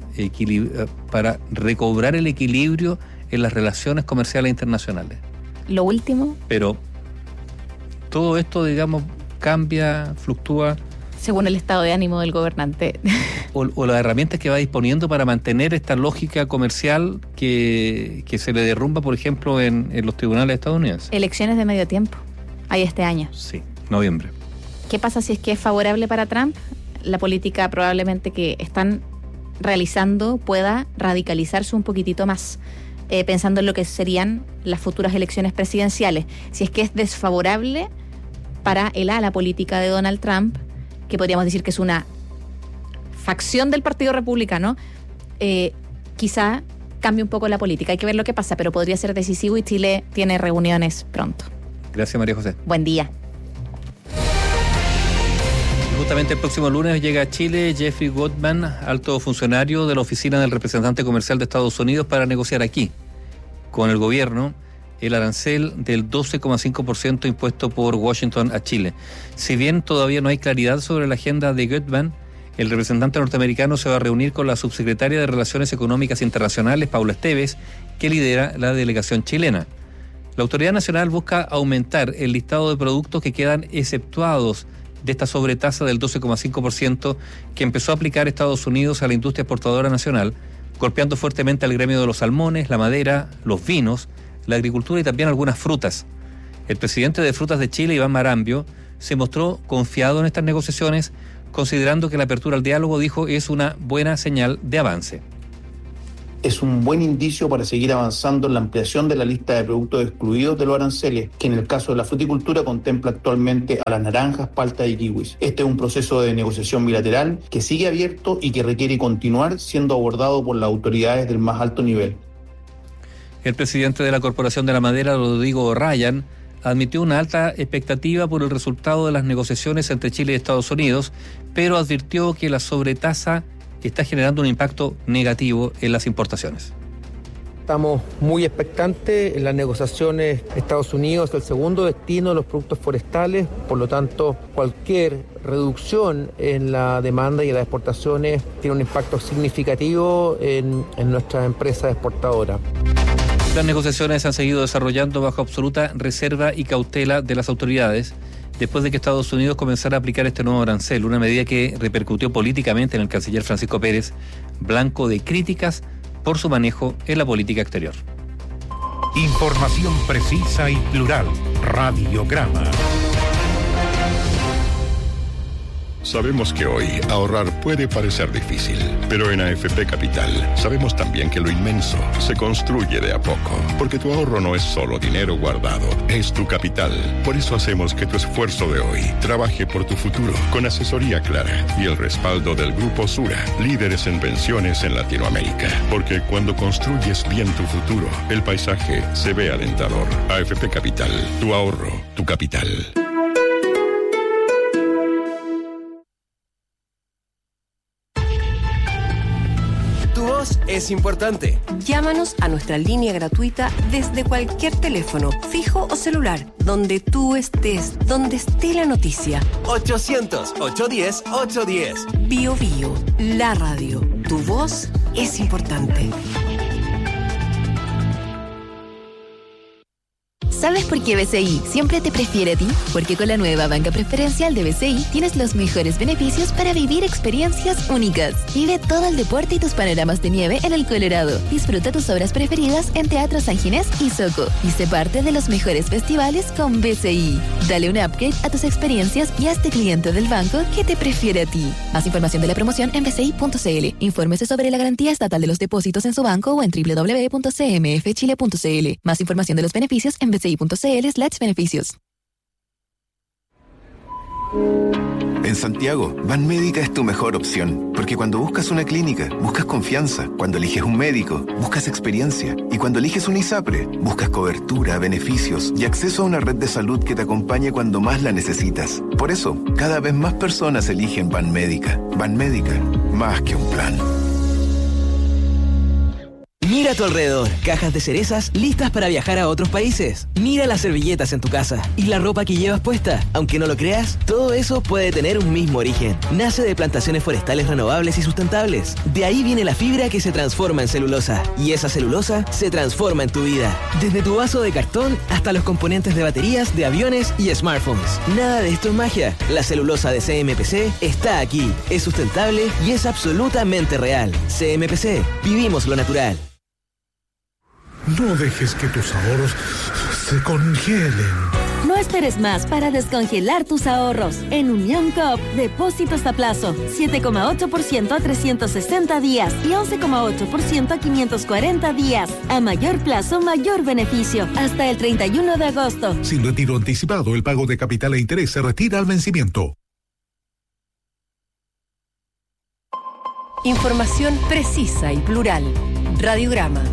recobrar el equilibrio en las relaciones comerciales internacionales. Lo último. Pero todo esto, digamos, cambia, fluctúa. Según el estado de ánimo del gobernante. O las herramientas que va disponiendo para mantener esta lógica comercial que se le derrumba, por ejemplo, en los tribunales estadounidenses. Elecciones de medio tiempo. Hay este año. Sí, noviembre. ¿Qué pasa si es que es favorable para Trump? La política probablemente que están realizando pueda radicalizarse un poquitito más, pensando en lo que serían las futuras elecciones presidenciales. Si es que es desfavorable para el ala política de Donald Trump, que podríamos decir que es una facción del Partido Republicano, quizá cambie un poco la política. Hay que ver lo que pasa, pero podría ser decisivo y Chile tiene reuniones pronto. Gracias, María José. Buen día. Justamente el próximo lunes llega a Chile Jeffrey Goldman, alto funcionario de la Oficina del Representante Comercial de Estados Unidos, para negociar aquí, con el gobierno, el arancel del 12,5% impuesto por Washington a Chile. Si bien todavía no hay claridad sobre la agenda de Goldman, el representante norteamericano se va a reunir con la subsecretaria de Relaciones Económicas Internacionales, Paula Esteves, que lidera la delegación chilena. La Autoridad Nacional busca aumentar el listado de productos que quedan exceptuados de esta sobretasa del 12,5% que empezó a aplicar Estados Unidos a la industria exportadora nacional, golpeando fuertemente al gremio de los salmones, la madera, los vinos, la agricultura y también algunas frutas. El presidente de Frutas de Chile, Iván Marambio, se mostró confiado en estas negociaciones, considerando que la apertura al diálogo, dijo, es una buena señal de avance. Es un buen indicio para seguir avanzando en la ampliación de la lista de productos excluidos de los aranceles, que en el caso de la fruticultura contempla actualmente a las naranjas, paltas y kiwis. Este es un proceso de negociación bilateral que sigue abierto y que requiere continuar siendo abordado por las autoridades del más alto nivel. El presidente de la Corporación de la Madera, Rodrigo Ryan, admitió una alta expectativa por el resultado de las negociaciones entre Chile y Estados Unidos, pero advirtió que la sobretasa está generando un impacto negativo en las importaciones. Estamos muy expectantes en las negociaciones. Estados Unidos es el segundo destino de los productos forestales, por lo tanto, cualquier reducción en la demanda y en las exportaciones tiene un impacto significativo en nuestras empresas exportadoras. Las negociaciones han seguido desarrollando bajo absoluta reserva y cautela de las autoridades, después de que Estados Unidos comenzara a aplicar este nuevo arancel, una medida que repercutió políticamente en el canciller Francisco Pérez, blanco de críticas por su manejo en la política exterior. Información precisa y plural. Radiograma. Sabemos que hoy ahorrar puede parecer difícil, pero en AFP Capital sabemos también que lo inmenso se construye de a poco, porque tu ahorro no es solo dinero guardado, es tu capital. Por eso hacemos que tu esfuerzo de hoy trabaje por tu futuro, con asesoría clara y el respaldo del Grupo Sura, líderes en pensiones en Latinoamérica. Porque cuando construyes bien tu futuro, el paisaje se ve alentador. AFP Capital, tu ahorro, tu capital. Es importante. Llámanos a nuestra línea gratuita desde cualquier teléfono, fijo o celular, donde tú estés, donde esté la noticia. 800-810-810. Bio Bio, la radio. Tu voz es importante. ¿Sabes por qué BCI siempre te prefiere a ti? Porque con la nueva banca preferencial de BCI tienes los mejores beneficios para vivir experiencias únicas. Vive todo el deporte y tus panoramas de nieve en el Colorado. Disfruta tus obras preferidas en Teatro San Ginés y Soco. Y sé parte de los mejores festivales con BCI. Dale un upgrade a tus experiencias y hazte cliente del banco que te prefiere a ti. Más información de la promoción en bci.cl. Infórmese sobre la garantía estatal de los depósitos en su banco o en www.cmfchile.cl. Más información de los beneficios en bci.cl/beneficios. En Santiago, Banmédica es tu mejor opción, porque cuando buscas una clínica, buscas confianza. Cuando eliges un médico, buscas experiencia. Y cuando eliges un ISAPRE, buscas cobertura, beneficios y acceso a una red de salud que te acompañe cuando más la necesitas. Por eso, cada vez más personas eligen Banmédica. Banmédica, más que un plan. Mira a tu alrededor, cajas de cerezas listas para viajar a otros países. Mira las servilletas en tu casa y la ropa que llevas puesta. Aunque no lo creas, todo eso puede tener un mismo origen. Nace de plantaciones forestales renovables y sustentables. De ahí viene la fibra que se transforma en celulosa. Y esa celulosa se transforma en tu vida. Desde tu vaso de cartón hasta los componentes de baterías, de aviones y smartphones. Nada de esto es magia. La celulosa de CMPC está aquí. Es sustentable y es absolutamente real. CMPC, vivimos lo natural. No dejes que tus ahorros se congelen. No esperes más para descongelar tus ahorros. En Unión Coop, depósitos a plazo, 7,8% a 360 días y 11,8% a 540 días. A mayor plazo, mayor beneficio. Hasta el 31 de agosto. Sin retiro anticipado, el pago de capital e interés se retira al vencimiento. Información precisa y plural. Radiograma.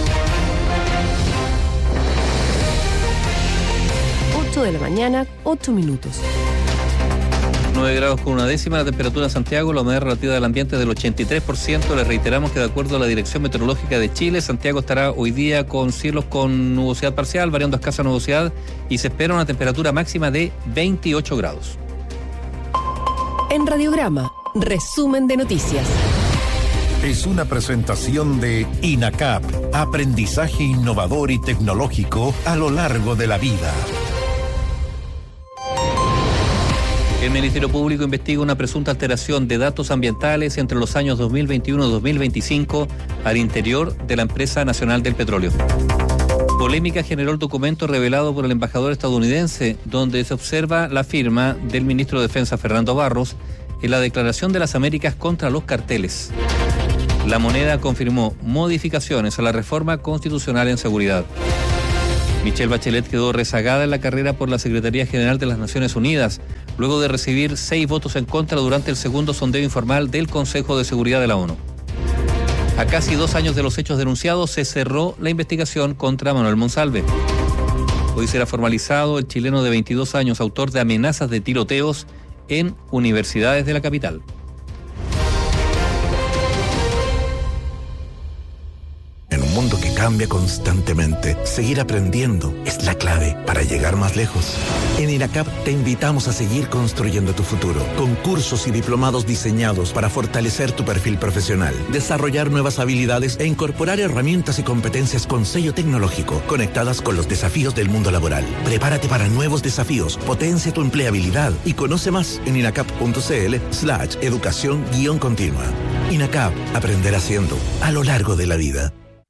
8 de la mañana, 8 minutos. 9 grados con una décima la temperatura en Santiago, la humedad relativa del ambiente es del 83%. Les reiteramos que de acuerdo a la Dirección Meteorológica de Chile, Santiago estará hoy día con cielos con nubosidad parcial, variando a escasa nubosidad, y se espera una temperatura máxima de 28 grados. En Radiograma, resumen de noticias. es una presentación de INACAP, aprendizaje innovador y tecnológico a lo largo de la vida. El Ministerio Público investiga una presunta alteración de datos ambientales entre los años 2021 y 2025 al interior de la Empresa Nacional del Petróleo. Polémica generó el documento revelado por el embajador estadounidense, donde se observa la firma del ministro de Defensa Fernando Barros en la Declaración de las Américas contra los carteles. La Moneda confirmó modificaciones a la reforma constitucional en seguridad. Michelle Bachelet quedó rezagada en la carrera por la Secretaría General de las Naciones Unidas, luego de recibir 6 votos en contra durante el segundo sondeo informal del Consejo de Seguridad de la ONU. A casi 2 años de los hechos denunciados, se cerró la investigación contra Manuel Monsalve. Hoy será formalizado el chileno de 22 años, autor de amenazas de tiroteos en universidades de la capital. En un mundo que cambia constantemente, seguir aprendiendo es la clave para llegar más lejos. En INACAP te invitamos a seguir construyendo tu futuro, con cursos y diplomados diseñados para fortalecer tu perfil profesional, desarrollar nuevas habilidades e incorporar herramientas y competencias con sello tecnológico, conectadas con los desafíos del mundo laboral. Prepárate para nuevos desafíos, potencia tu empleabilidad y conoce más en inacap.cl/educación-continua. INACAP, aprender haciendo, a lo largo de la vida.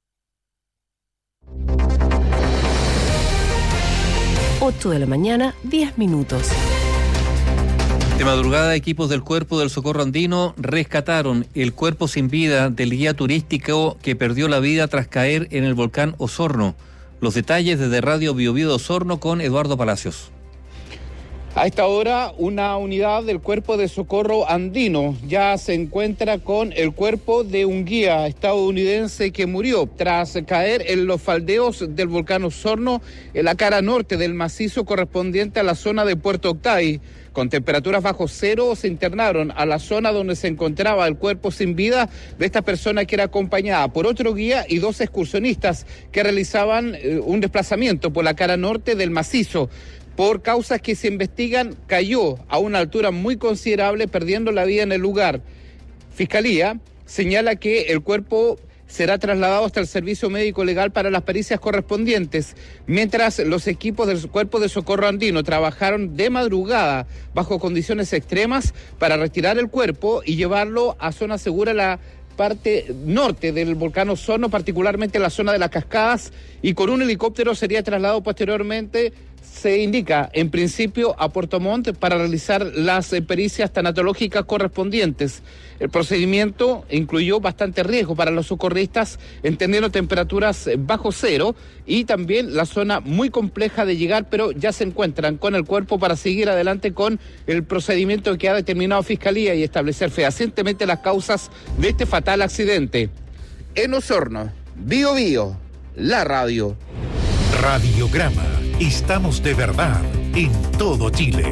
8 de la mañana, 10 minutos. De madrugada, equipos del Cuerpo del Socorro Andino rescataron el cuerpo sin vida del guía turístico que perdió la vida tras caer en el volcán Osorno. Los detalles desde Radio Biobío de Osorno con Eduardo Palacios. A esta hora, una unidad del Cuerpo de Socorro Andino ya se encuentra con el cuerpo de un guía estadounidense que murió tras caer en los faldeos del volcán Osorno en la cara norte del macizo correspondiente a la zona de Puerto Octay. Con temperaturas bajo cero, se internaron a la zona donde se encontraba el cuerpo sin vida de esta persona que era acompañada por otro guía y 2 excursionistas que realizaban un desplazamiento por la cara norte del macizo. Por causas que se investigan, cayó a una altura muy considerable, perdiendo la vida en el lugar. Fiscalía señala que el cuerpo será trasladado hasta el Servicio Médico Legal para las pericias correspondientes, mientras los equipos del Cuerpo de Socorro Andino trabajaron de madrugada bajo condiciones extremas para retirar el cuerpo y llevarlo a zona segura, la parte norte del volcán Osorno, particularmente la zona de las cascadas, y con un helicóptero sería trasladado posteriormente, se indica, en principio a Puerto Montt para realizar las pericias tanatológicas correspondientes. El procedimiento incluyó bastante riesgo para los socorristas, entendiendo temperaturas bajo cero y también la zona muy compleja de llegar, pero ya se encuentran con el cuerpo para seguir adelante con el procedimiento que ha determinado Fiscalía y establecer fehacientemente las causas de este fatal accidente. En Osorno, Biobío, la radio. Radiograma. Estamos de verdad en todo Chile.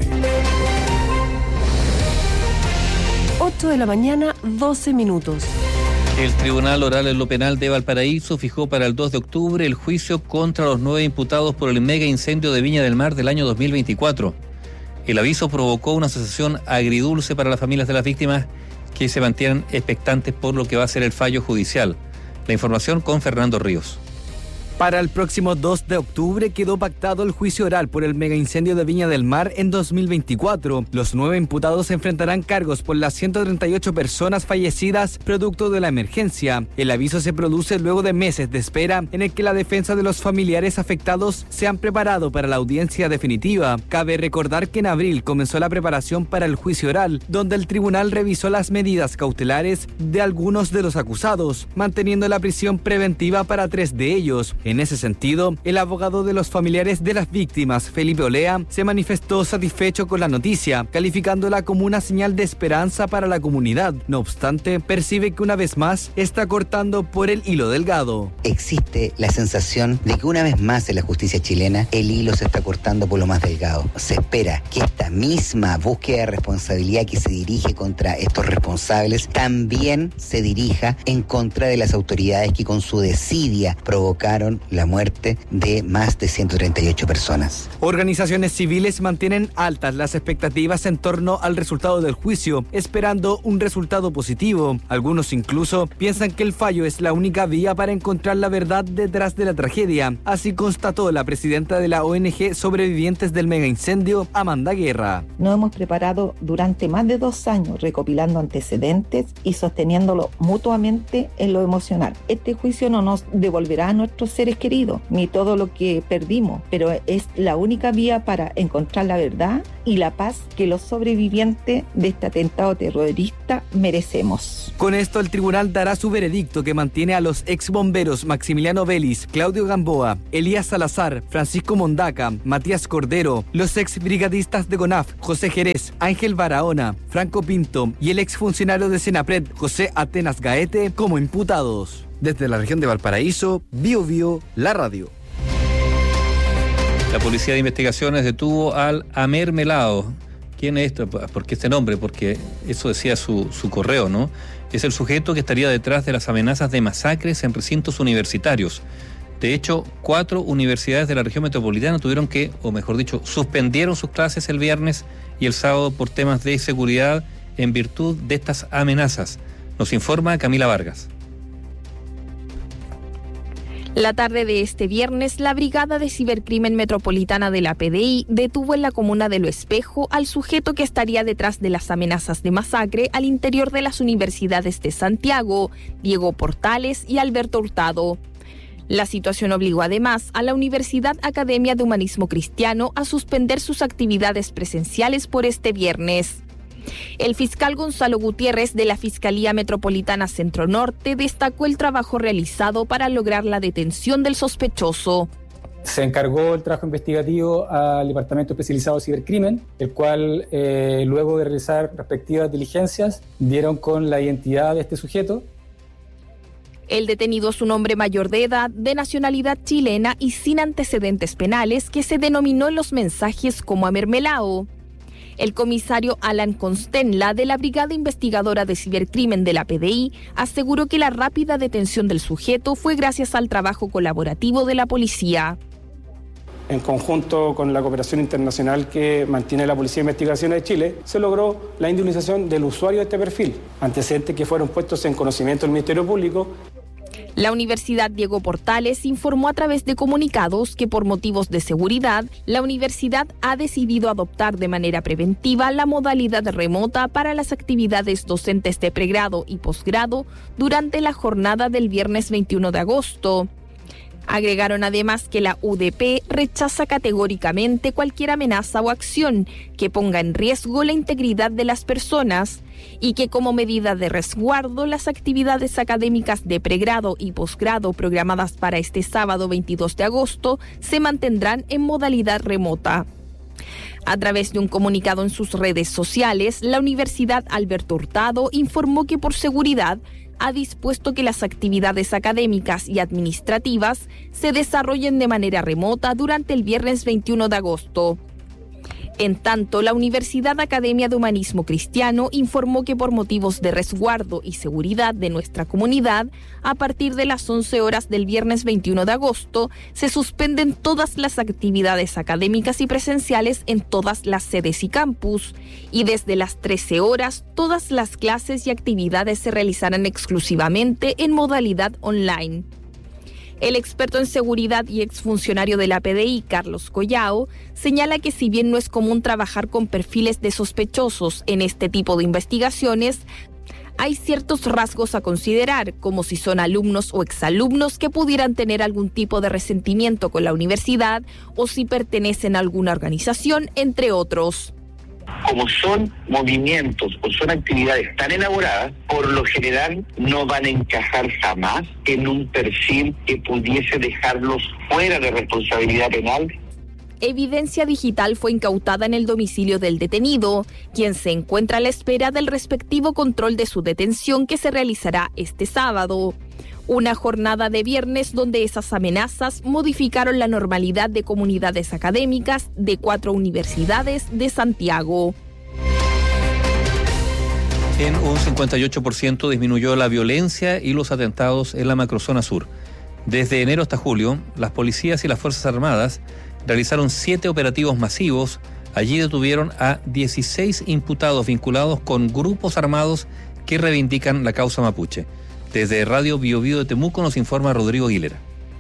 8 de la mañana, 12 minutos. El Tribunal Oral en lo Penal de Valparaíso fijó para el 2 de octubre el juicio contra los 9 imputados por el mega incendio de Viña del Mar del año 2024. El aviso provocó una sensación agridulce para las familias de las víctimas, que se mantienen expectantes por lo que va a ser el fallo judicial. La información con Fernando Ríos. Para el próximo 2 de octubre quedó pactado el juicio oral por el megaincendio de Viña del Mar en 2024. Los 9 imputados enfrentarán cargos por las 138 personas fallecidas producto de la emergencia. El aviso se produce luego de meses de espera en el que la defensa de los familiares afectados se han preparado para la audiencia definitiva. Cabe recordar que en abril comenzó la preparación para el juicio oral, donde el tribunal revisó las medidas cautelares de algunos de los acusados, manteniendo la prisión preventiva para 3 de ellos. En ese sentido, el abogado de los familiares de las víctimas, Felipe Olea, se manifestó satisfecho con la noticia, calificándola como una señal de esperanza para la comunidad. No obstante, percibe que una vez más está cortando por el hilo delgado. Existe la sensación de que una vez más en la justicia chilena el hilo se está cortando por lo más delgado. Se espera que esta misma búsqueda de responsabilidad que se dirige contra estos responsables también se dirija en contra de las autoridades que con su desidia provocaron provocaron la muerte de más de 138 personas. Organizaciones civiles mantienen altas las expectativas en torno al resultado del juicio, esperando un resultado positivo. Algunos incluso piensan que el fallo es la única vía para encontrar la verdad detrás de la tragedia. Así constató la presidenta de la ONG Sobrevivientes del Megaincendio, Amanda Guerra. Nos hemos preparado durante más de 2 años recopilando antecedentes y sosteniéndolo mutuamente en lo emocional. Este juicio no nos devolverá a nuestros seres queridos ni todo lo que perdimos, pero es la única vía para encontrar la verdad y la paz que los sobrevivientes de este atentado terrorista merecemos. Con esto el tribunal dará su veredicto, que mantiene a los ex bomberos Maximiliano Vélez, Claudio Gamboa, Elías Salazar, Francisco Mondaca, Matías Cordero, los ex brigadistas de CONAF, José Jerez, Ángel Barahona, Franco Pinto y el ex funcionario de Senapred, José Atenas Gaete, como imputados. Desde la región de Valparaíso, Bio Bio, la radio. La Policía de Investigaciones detuvo al Amer Melao. ¿Quién es esto? ¿Por qué este nombre? Porque eso decía su correo, ¿no? Es el sujeto que estaría detrás de las amenazas de masacres en recintos universitarios. De hecho, 4 universidades de la región metropolitana tuvieron que, o mejor dicho, suspendieron sus clases el viernes y el sábado por temas de seguridad en virtud de estas amenazas. Nos informa Camila Vargas. La tarde de este viernes, la Brigada de Cibercrimen Metropolitana de la PDI detuvo en la comuna de Lo Espejo al sujeto que estaría detrás de las amenazas de masacre al interior de las universidades de Santiago, Diego Portales y Alberto Hurtado. La situación obligó además a la Universidad Academia de Humanismo Cristiano a suspender sus actividades presenciales por este viernes. El fiscal Gonzalo Gutiérrez de la Fiscalía Metropolitana Centro Norte destacó el trabajo realizado para lograr la detención del sospechoso. Se encargó el trabajo investigativo al Departamento Especializado de Cibercrimen, el cual, luego de realizar respectivas diligencias, dieron con la identidad de este sujeto. El detenido es un hombre mayor de edad, de nacionalidad chilena y sin antecedentes penales, que se denominó en los mensajes como Amer Melao. El comisario Alan Constenla, de la Brigada Investigadora de Cibercrimen de la PDI, aseguró que la rápida detención del sujeto fue gracias al trabajo colaborativo de la policía. En conjunto con la cooperación internacional que mantiene la Policía de Investigaciones de Chile, se logró la indemnización del usuario de este perfil, antecedentes que fueron puestos en conocimiento del Ministerio Público. La Universidad Diego Portales informó a través de comunicados que por motivos de seguridad, la universidad ha decidido adoptar de manera preventiva la modalidad remota para las actividades docentes de pregrado y posgrado durante la jornada del viernes 21 de agosto. Agregaron además que la UDP rechaza categóricamente cualquier amenaza o acción que ponga en riesgo la integridad de las personas y que como medida de resguardo las actividades académicas de pregrado y posgrado programadas para este sábado 22 de agosto se mantendrán en modalidad remota. A través de un comunicado en sus redes sociales, la Universidad Alberto Hurtado informó que por seguridad ha dispuesto que las actividades académicas y administrativas se desarrollen de manera remota durante el viernes 21 de agosto. En tanto, la Universidad Academia de Humanismo Cristiano informó que por motivos de resguardo y seguridad de nuestra comunidad, a partir de las 11 horas del viernes 21 de agosto, se suspenden todas las actividades académicas y presenciales en todas las sedes y campus, y desde las 13 horas todas las clases y actividades se realizarán exclusivamente en modalidad online. El experto en seguridad y exfuncionario de la PDI, Carlos Collao, señala que si bien no es común trabajar con perfiles de sospechosos en este tipo de investigaciones, hay ciertos rasgos a considerar, como si son alumnos o exalumnos que pudieran tener algún tipo de resentimiento con la universidad o si pertenecen a alguna organización, entre otros. Como son movimientos o son actividades tan elaboradas, por lo general no van a encajar jamás en un perfil que pudiese dejarlos fuera de responsabilidad penal. Evidencia digital fue incautada en el domicilio del detenido, quien se encuentra a la espera del respectivo control de su detención que se realizará este sábado. Una jornada de viernes donde esas amenazas modificaron la normalidad de comunidades académicas de 4 universidades de Santiago. En un 58% disminuyó la violencia y los atentados en la macrozona sur. Desde enero hasta julio, las policías y las Fuerzas Armadas realizaron 7 operativos masivos. Allí detuvieron a 16 imputados vinculados con grupos armados que reivindican la causa mapuche. Desde Radio Bio Bio de Temuco nos informa Rodrigo Aguilera.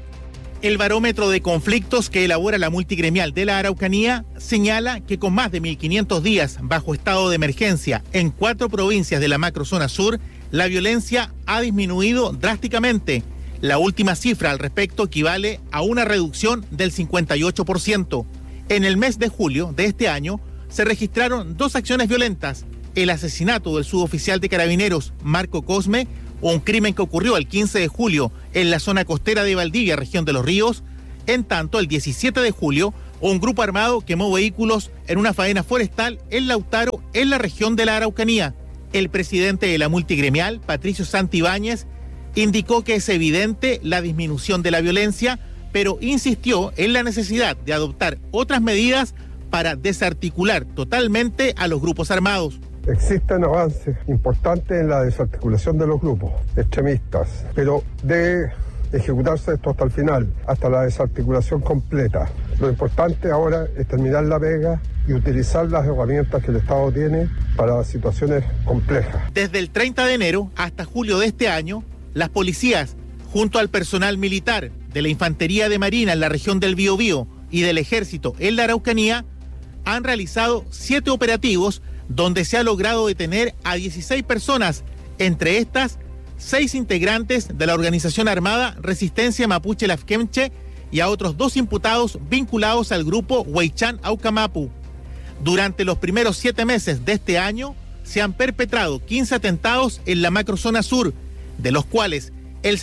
El barómetro de conflictos que elabora la multigremial de la Araucanía señala que con más de 1.500 días bajo estado de emergencia en 4 provincias de la macrozona sur, la violencia ha disminuido drásticamente. La última cifra al respecto equivale a una reducción del 58%. En el mes de julio de este año se registraron 2 acciones violentas: el asesinato del suboficial de Carabineros Marco Cosme, un crimen que ocurrió el 15 de julio en la zona costera de Valdivia, región de Los Ríos. En tanto, el 17 de julio, un grupo armado quemó vehículos en una faena forestal en Lautaro, en la región de la Araucanía. El presidente de la multigremial, Patricio Santibáñez, indicó que es evidente la disminución de la violencia, pero insistió en la necesidad de adoptar otras medidas para desarticular totalmente a los grupos armados. Existen avances importantes en la desarticulación de los grupos extremistas, pero debe ejecutarse esto hasta el final, hasta la desarticulación completa. Lo importante ahora es terminar la pega y utilizar las herramientas que el Estado tiene para situaciones complejas. Desde el 30 de enero hasta julio de este año, las policías, junto al personal militar de la Infantería de Marina en la región del Biobío y del Ejército en la Araucanía, han realizado 7 operativos donde se ha logrado detener a 16 personas, entre estas 6 integrantes de la organización armada Resistencia Mapuche Lafkenche y a otros 2 imputados vinculados al grupo Huaychán Aucamapu. Durante los primeros 7 meses de este año se han perpetrado 15 atentados en la macrozona sur, de los cuales el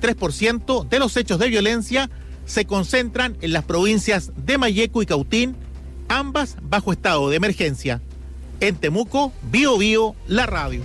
73% de los hechos de violencia se concentran en las provincias de Mayeco y Cautín, ambas bajo estado de emergencia. En Temuco, Bio Bio, la radio.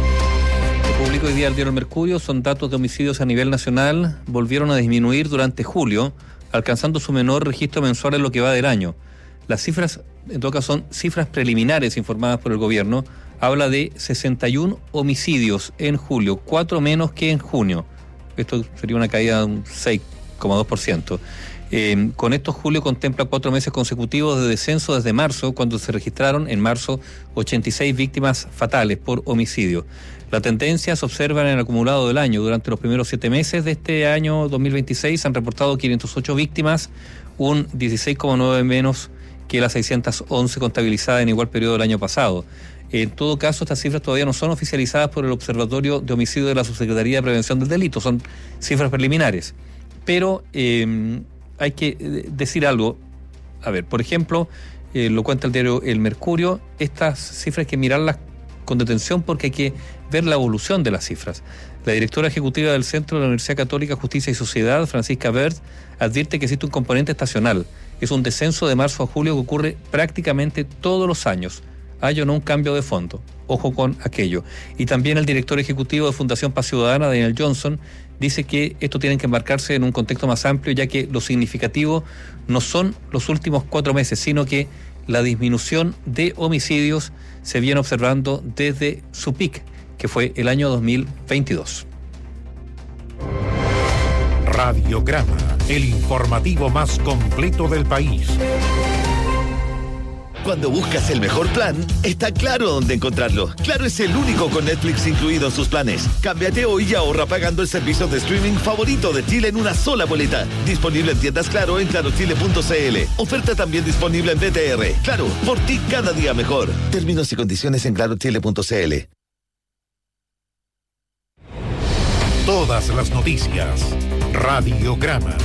Lo publicó hoy día el diario El Mercurio. Son datos de homicidios a nivel nacional. Volvieron a disminuir durante julio, alcanzando su menor registro mensual en lo que va del año. Las cifras, en todo caso, son cifras preliminares informadas por el gobierno. Habla de 61 homicidios en julio, 4 menos que en junio. Esto sería una caída de un 6,2%. Con esto, julio contempla 4 meses consecutivos de descenso desde marzo, cuando se registraron en marzo 86 víctimas fatales por homicidio. La tendencia se observa en el acumulado del año. Durante los primeros 7 meses de este año 2026 se han reportado 508 víctimas, un 16,9 menos que las 611 contabilizadas en igual periodo del año pasado. En todo caso, estas cifras todavía no son oficializadas por el Observatorio de Homicidio de la Subsecretaría de Prevención del Delito, son cifras preliminares. Pero hay que decir algo. A ver, por ejemplo, lo cuenta el diario El Mercurio, estas cifras hay que mirarlas con detención porque hay que ver la evolución de las cifras. La directora ejecutiva del Centro de la Universidad Católica Justicia y Sociedad, Francisca Bert, advierte que existe un componente estacional. Es un descenso de marzo a julio que ocurre prácticamente todos los años. Hay o no un cambio de fondo. Ojo con aquello. Y también el director ejecutivo de Fundación Paz Ciudadana, Daniel Johnson, dice que esto tiene que enmarcarse en un contexto más amplio, ya que lo significativo no son los últimos 4 meses, sino que la disminución de homicidios se viene observando desde su pic, que fue el año 2022. Radiograma, el informativo más completo del país. Cuando buscas el mejor plan, está Claro dónde encontrarlo. Claro es el único con Netflix incluido en sus planes. Cámbiate hoy y ahorra pagando el servicio de streaming favorito de Chile en una sola boleta. Disponible en tiendas Claro en clarochile.cl. Oferta también disponible en BTR. Claro, por ti cada día mejor. Términos y condiciones en clarochile.cl. Todas las noticias. Radiograma.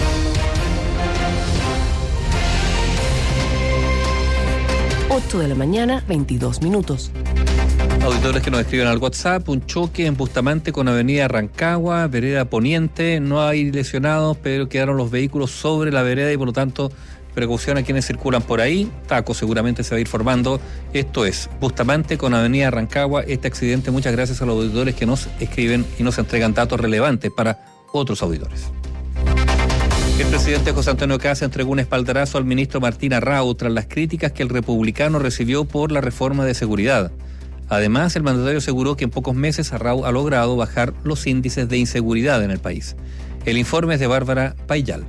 De la mañana, 22 minutos. Auditores que nos escriben al WhatsApp: un choque en Bustamante con Avenida Rancagua, vereda Poniente. No hay lesionados, pero quedaron los vehículos sobre la vereda y por lo tanto precaución a quienes circulan por ahí. Taco seguramente se va a ir formando. Esto es Bustamante con Avenida Rancagua, este accidente. Muchas gracias a los auditores que nos escriben y nos entregan datos relevantes para otros auditores. El presidente José Antonio Kast entregó un espaldarazo al ministro Martín Arrau tras las críticas que el republicano recibió por la reforma de seguridad. Además, el mandatario aseguró que en pocos meses Arrau ha logrado bajar los índices de inseguridad en el país. El informe es de Bárbara Payal.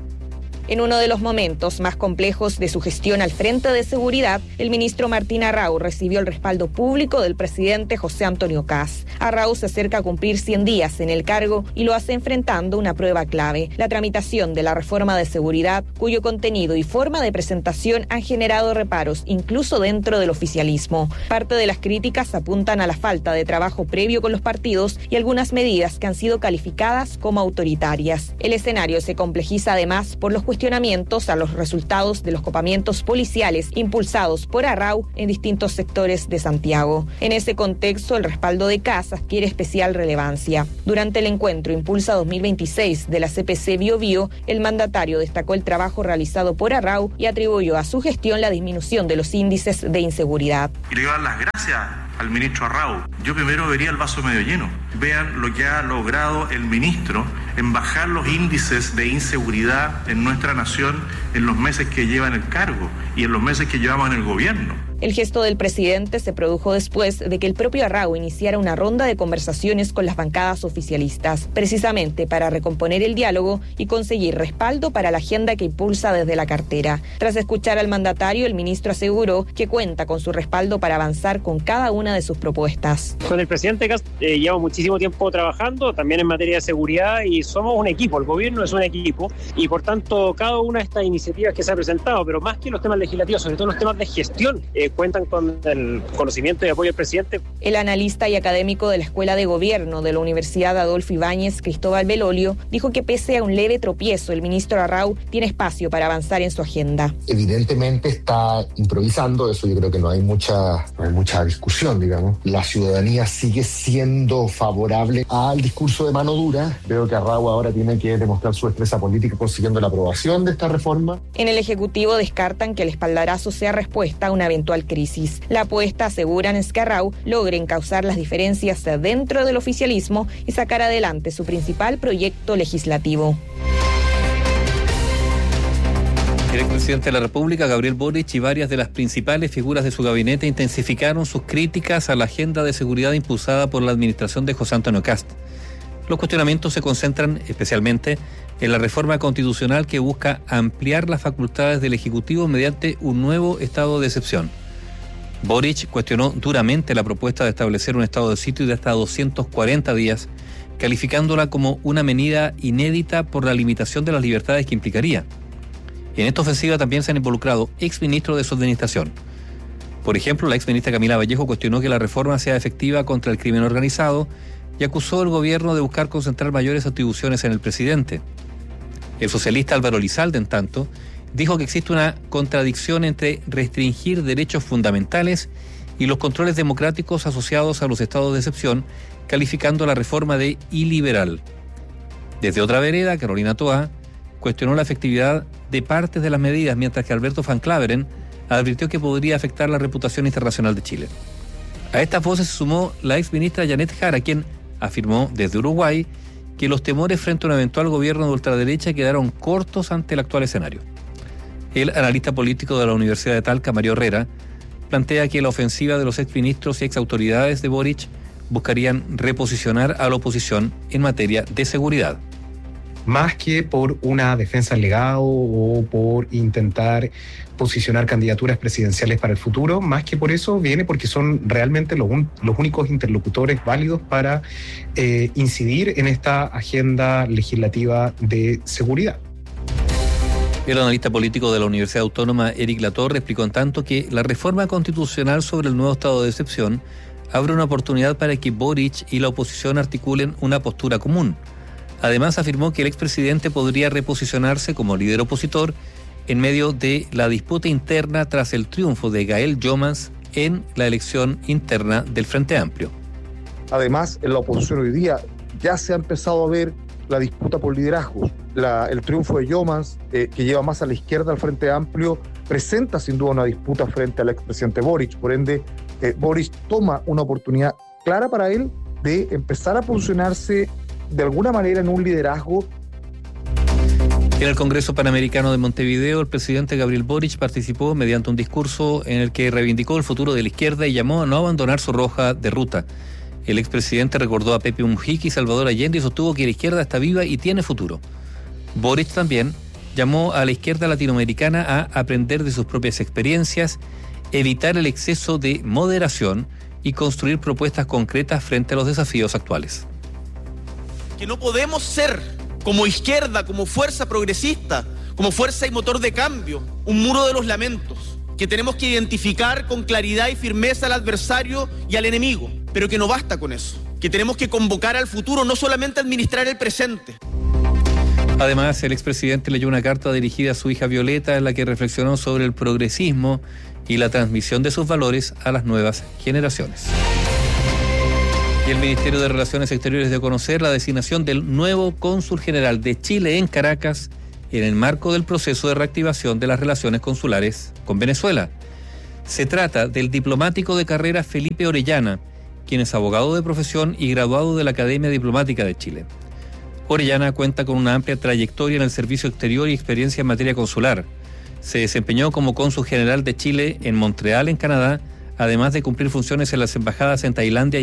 En uno de los momentos más complejos de su gestión al frente de seguridad, el ministro Martín Arrau recibió el respaldo público del presidente José Antonio Kast. Arrau se acerca a cumplir 100 días en el cargo y lo hace enfrentando una prueba clave: la tramitación de la reforma de seguridad, cuyo contenido y forma de presentación han generado reparos, incluso dentro del oficialismo. Parte de las críticas apuntan a la falta de trabajo previo con los partidos y algunas medidas que han sido calificadas como autoritarias. El escenario se complejiza además por los cuestionamientos a los resultados de los copamientos policiales impulsados por Arrau en distintos sectores de Santiago. En ese contexto, el respaldo de Kast adquiere especial relevancia. Durante el encuentro Impulsa 2026 de la CPC Biobío, el mandatario destacó el trabajo realizado por Arrau y atribuyó a su gestión la disminución de los índices de inseguridad. Y le doy las gracias al ministro Arrau. Yo primero vería el vaso medio lleno. Vean lo que ha logrado el ministro en bajar los índices de inseguridad en nuestra nación en los meses que lleva en el cargo y en los meses que llevamos en el gobierno. El gesto del presidente se produjo después de que el propio Arrau iniciara una ronda de conversaciones con las bancadas oficialistas, precisamente para recomponer el diálogo y conseguir respaldo para la agenda que impulsa desde la cartera. Tras escuchar al mandatario, el ministro aseguró que cuenta con su respaldo para avanzar con cada una de sus propuestas. Con el presidente Kast llevamos muchísimo tiempo trabajando, también en materia de seguridad, y somos un equipo, el gobierno es un equipo, y por tanto cada una de estas iniciativas que se ha presentado, pero más que los temas legislativos, sobre todo los temas de gestión, cuentan con el conocimiento y apoyo del presidente. El analista y académico de la Escuela de Gobierno de la Universidad Adolfo Ibáñez, Cristóbal Belolio, dijo que pese a un leve tropiezo, el ministro Arrau tiene espacio para avanzar en su agenda. Evidentemente está improvisando, eso yo creo que no hay mucha discusión, digamos. La ciudadanía sigue siendo favorable al discurso de mano dura. Veo que Arrau ahora tiene que demostrar su destreza política consiguiendo la aprobación de esta reforma. En el Ejecutivo descartan que el espaldarazo sea respuesta a una eventual crisis. La apuesta, aseguran, es que Arrau logre encauzar las diferencias dentro del oficialismo y sacar adelante su principal proyecto legislativo. El expresidente de la República, Gabriel Boric, y varias de las principales figuras de su gabinete intensificaron sus críticas a la agenda de seguridad impulsada por la administración de José Antonio Kast. Los cuestionamientos se concentran especialmente en la reforma constitucional que busca ampliar las facultades del Ejecutivo mediante un nuevo estado de excepción. Boric cuestionó duramente la propuesta de establecer un estado de sitio de hasta 240 días, calificándola como una medida inédita por la limitación de las libertades que implicaría. En esta ofensiva también se han involucrado exministros de su administración. Por ejemplo, la exministra Camila Vallejo cuestionó que la reforma sea efectiva contra el crimen organizado y acusó al gobierno de buscar concentrar mayores atribuciones en el presidente. El socialista Álvaro Elizalde, en tanto, dijo que existe una contradicción entre restringir derechos fundamentales y los controles democráticos asociados a los estados de excepción, calificando la reforma de iliberal. Desde otra vereda, Carolina Toá cuestionó la efectividad de partes de las medidas, mientras que Alberto Van Claveren advirtió que podría afectar la reputación internacional de Chile. A estas voces se sumó la exministra Janet Jara, quien afirmó desde Uruguay que los temores frente a un eventual gobierno de ultraderecha quedaron cortos ante el actual escenario. El analista político de la Universidad de Talca, Mario Herrera, plantea que la ofensiva de los exministros y exautoridades de Boric buscarían reposicionar a la oposición en materia de seguridad. Más que por una defensa del legado o por intentar posicionar candidaturas presidenciales para el futuro, más que por eso viene porque son realmente los únicos interlocutores válidos para incidir en esta agenda legislativa de seguridad. El analista político de la Universidad Autónoma, Eric Latorre, explicó en tanto que la reforma constitucional sobre el nuevo estado de excepción abre una oportunidad para que Boric y la oposición articulen una postura común. Además, afirmó que el expresidente podría reposicionarse como líder opositor en medio de la disputa interna tras el triunfo de Gael Jomans en la elección interna del Frente Amplio. Además, en la oposición hoy día ya se ha empezado a ver la disputa por liderazgos. El triunfo de Jomans, que lleva más a la izquierda al Frente Amplio, presenta sin duda una disputa frente al expresidente Boric. Por ende, Boric toma una oportunidad clara para él de empezar a posicionarse de alguna manera en un liderazgo. En el Congreso Panamericano de Montevideo, el presidente Gabriel Boric participó mediante un discurso en el que reivindicó el futuro de la izquierda y llamó a no abandonar su hoja de ruta. El expresidente recordó a Pepe Mujica y Salvador Allende y sostuvo que la izquierda está viva y tiene futuro. Boric también llamó a la izquierda latinoamericana a aprender de sus propias experiencias, evitar el exceso de moderación y construir propuestas concretas frente a los desafíos actuales. Que no podemos ser, como izquierda, como fuerza progresista, como fuerza y motor de cambio, un muro de los lamentos, que tenemos que identificar con claridad y firmeza al adversario y al enemigo, pero que no basta con eso, que tenemos que convocar al futuro, no solamente administrar el presente. Además, el expresidente leyó una carta dirigida a su hija Violeta en la que reflexionó sobre el progresismo y la transmisión de sus valores a las nuevas generaciones. Y el Ministerio de Relaciones Exteriores dio a conocer la designación del nuevo cónsul general de Chile en Caracas en el marco del proceso de reactivación de las relaciones consulares con Venezuela. Se trata del diplomático de carrera Felipe Orellana, quien es abogado de profesión y graduado de la Academia Diplomática de Chile. Orellana cuenta con una amplia trayectoria en el servicio exterior y experiencia en materia consular. Se desempeñó como cónsul general de Chile en Montreal, en Canadá, además de cumplir funciones en las embajadas en Tailandia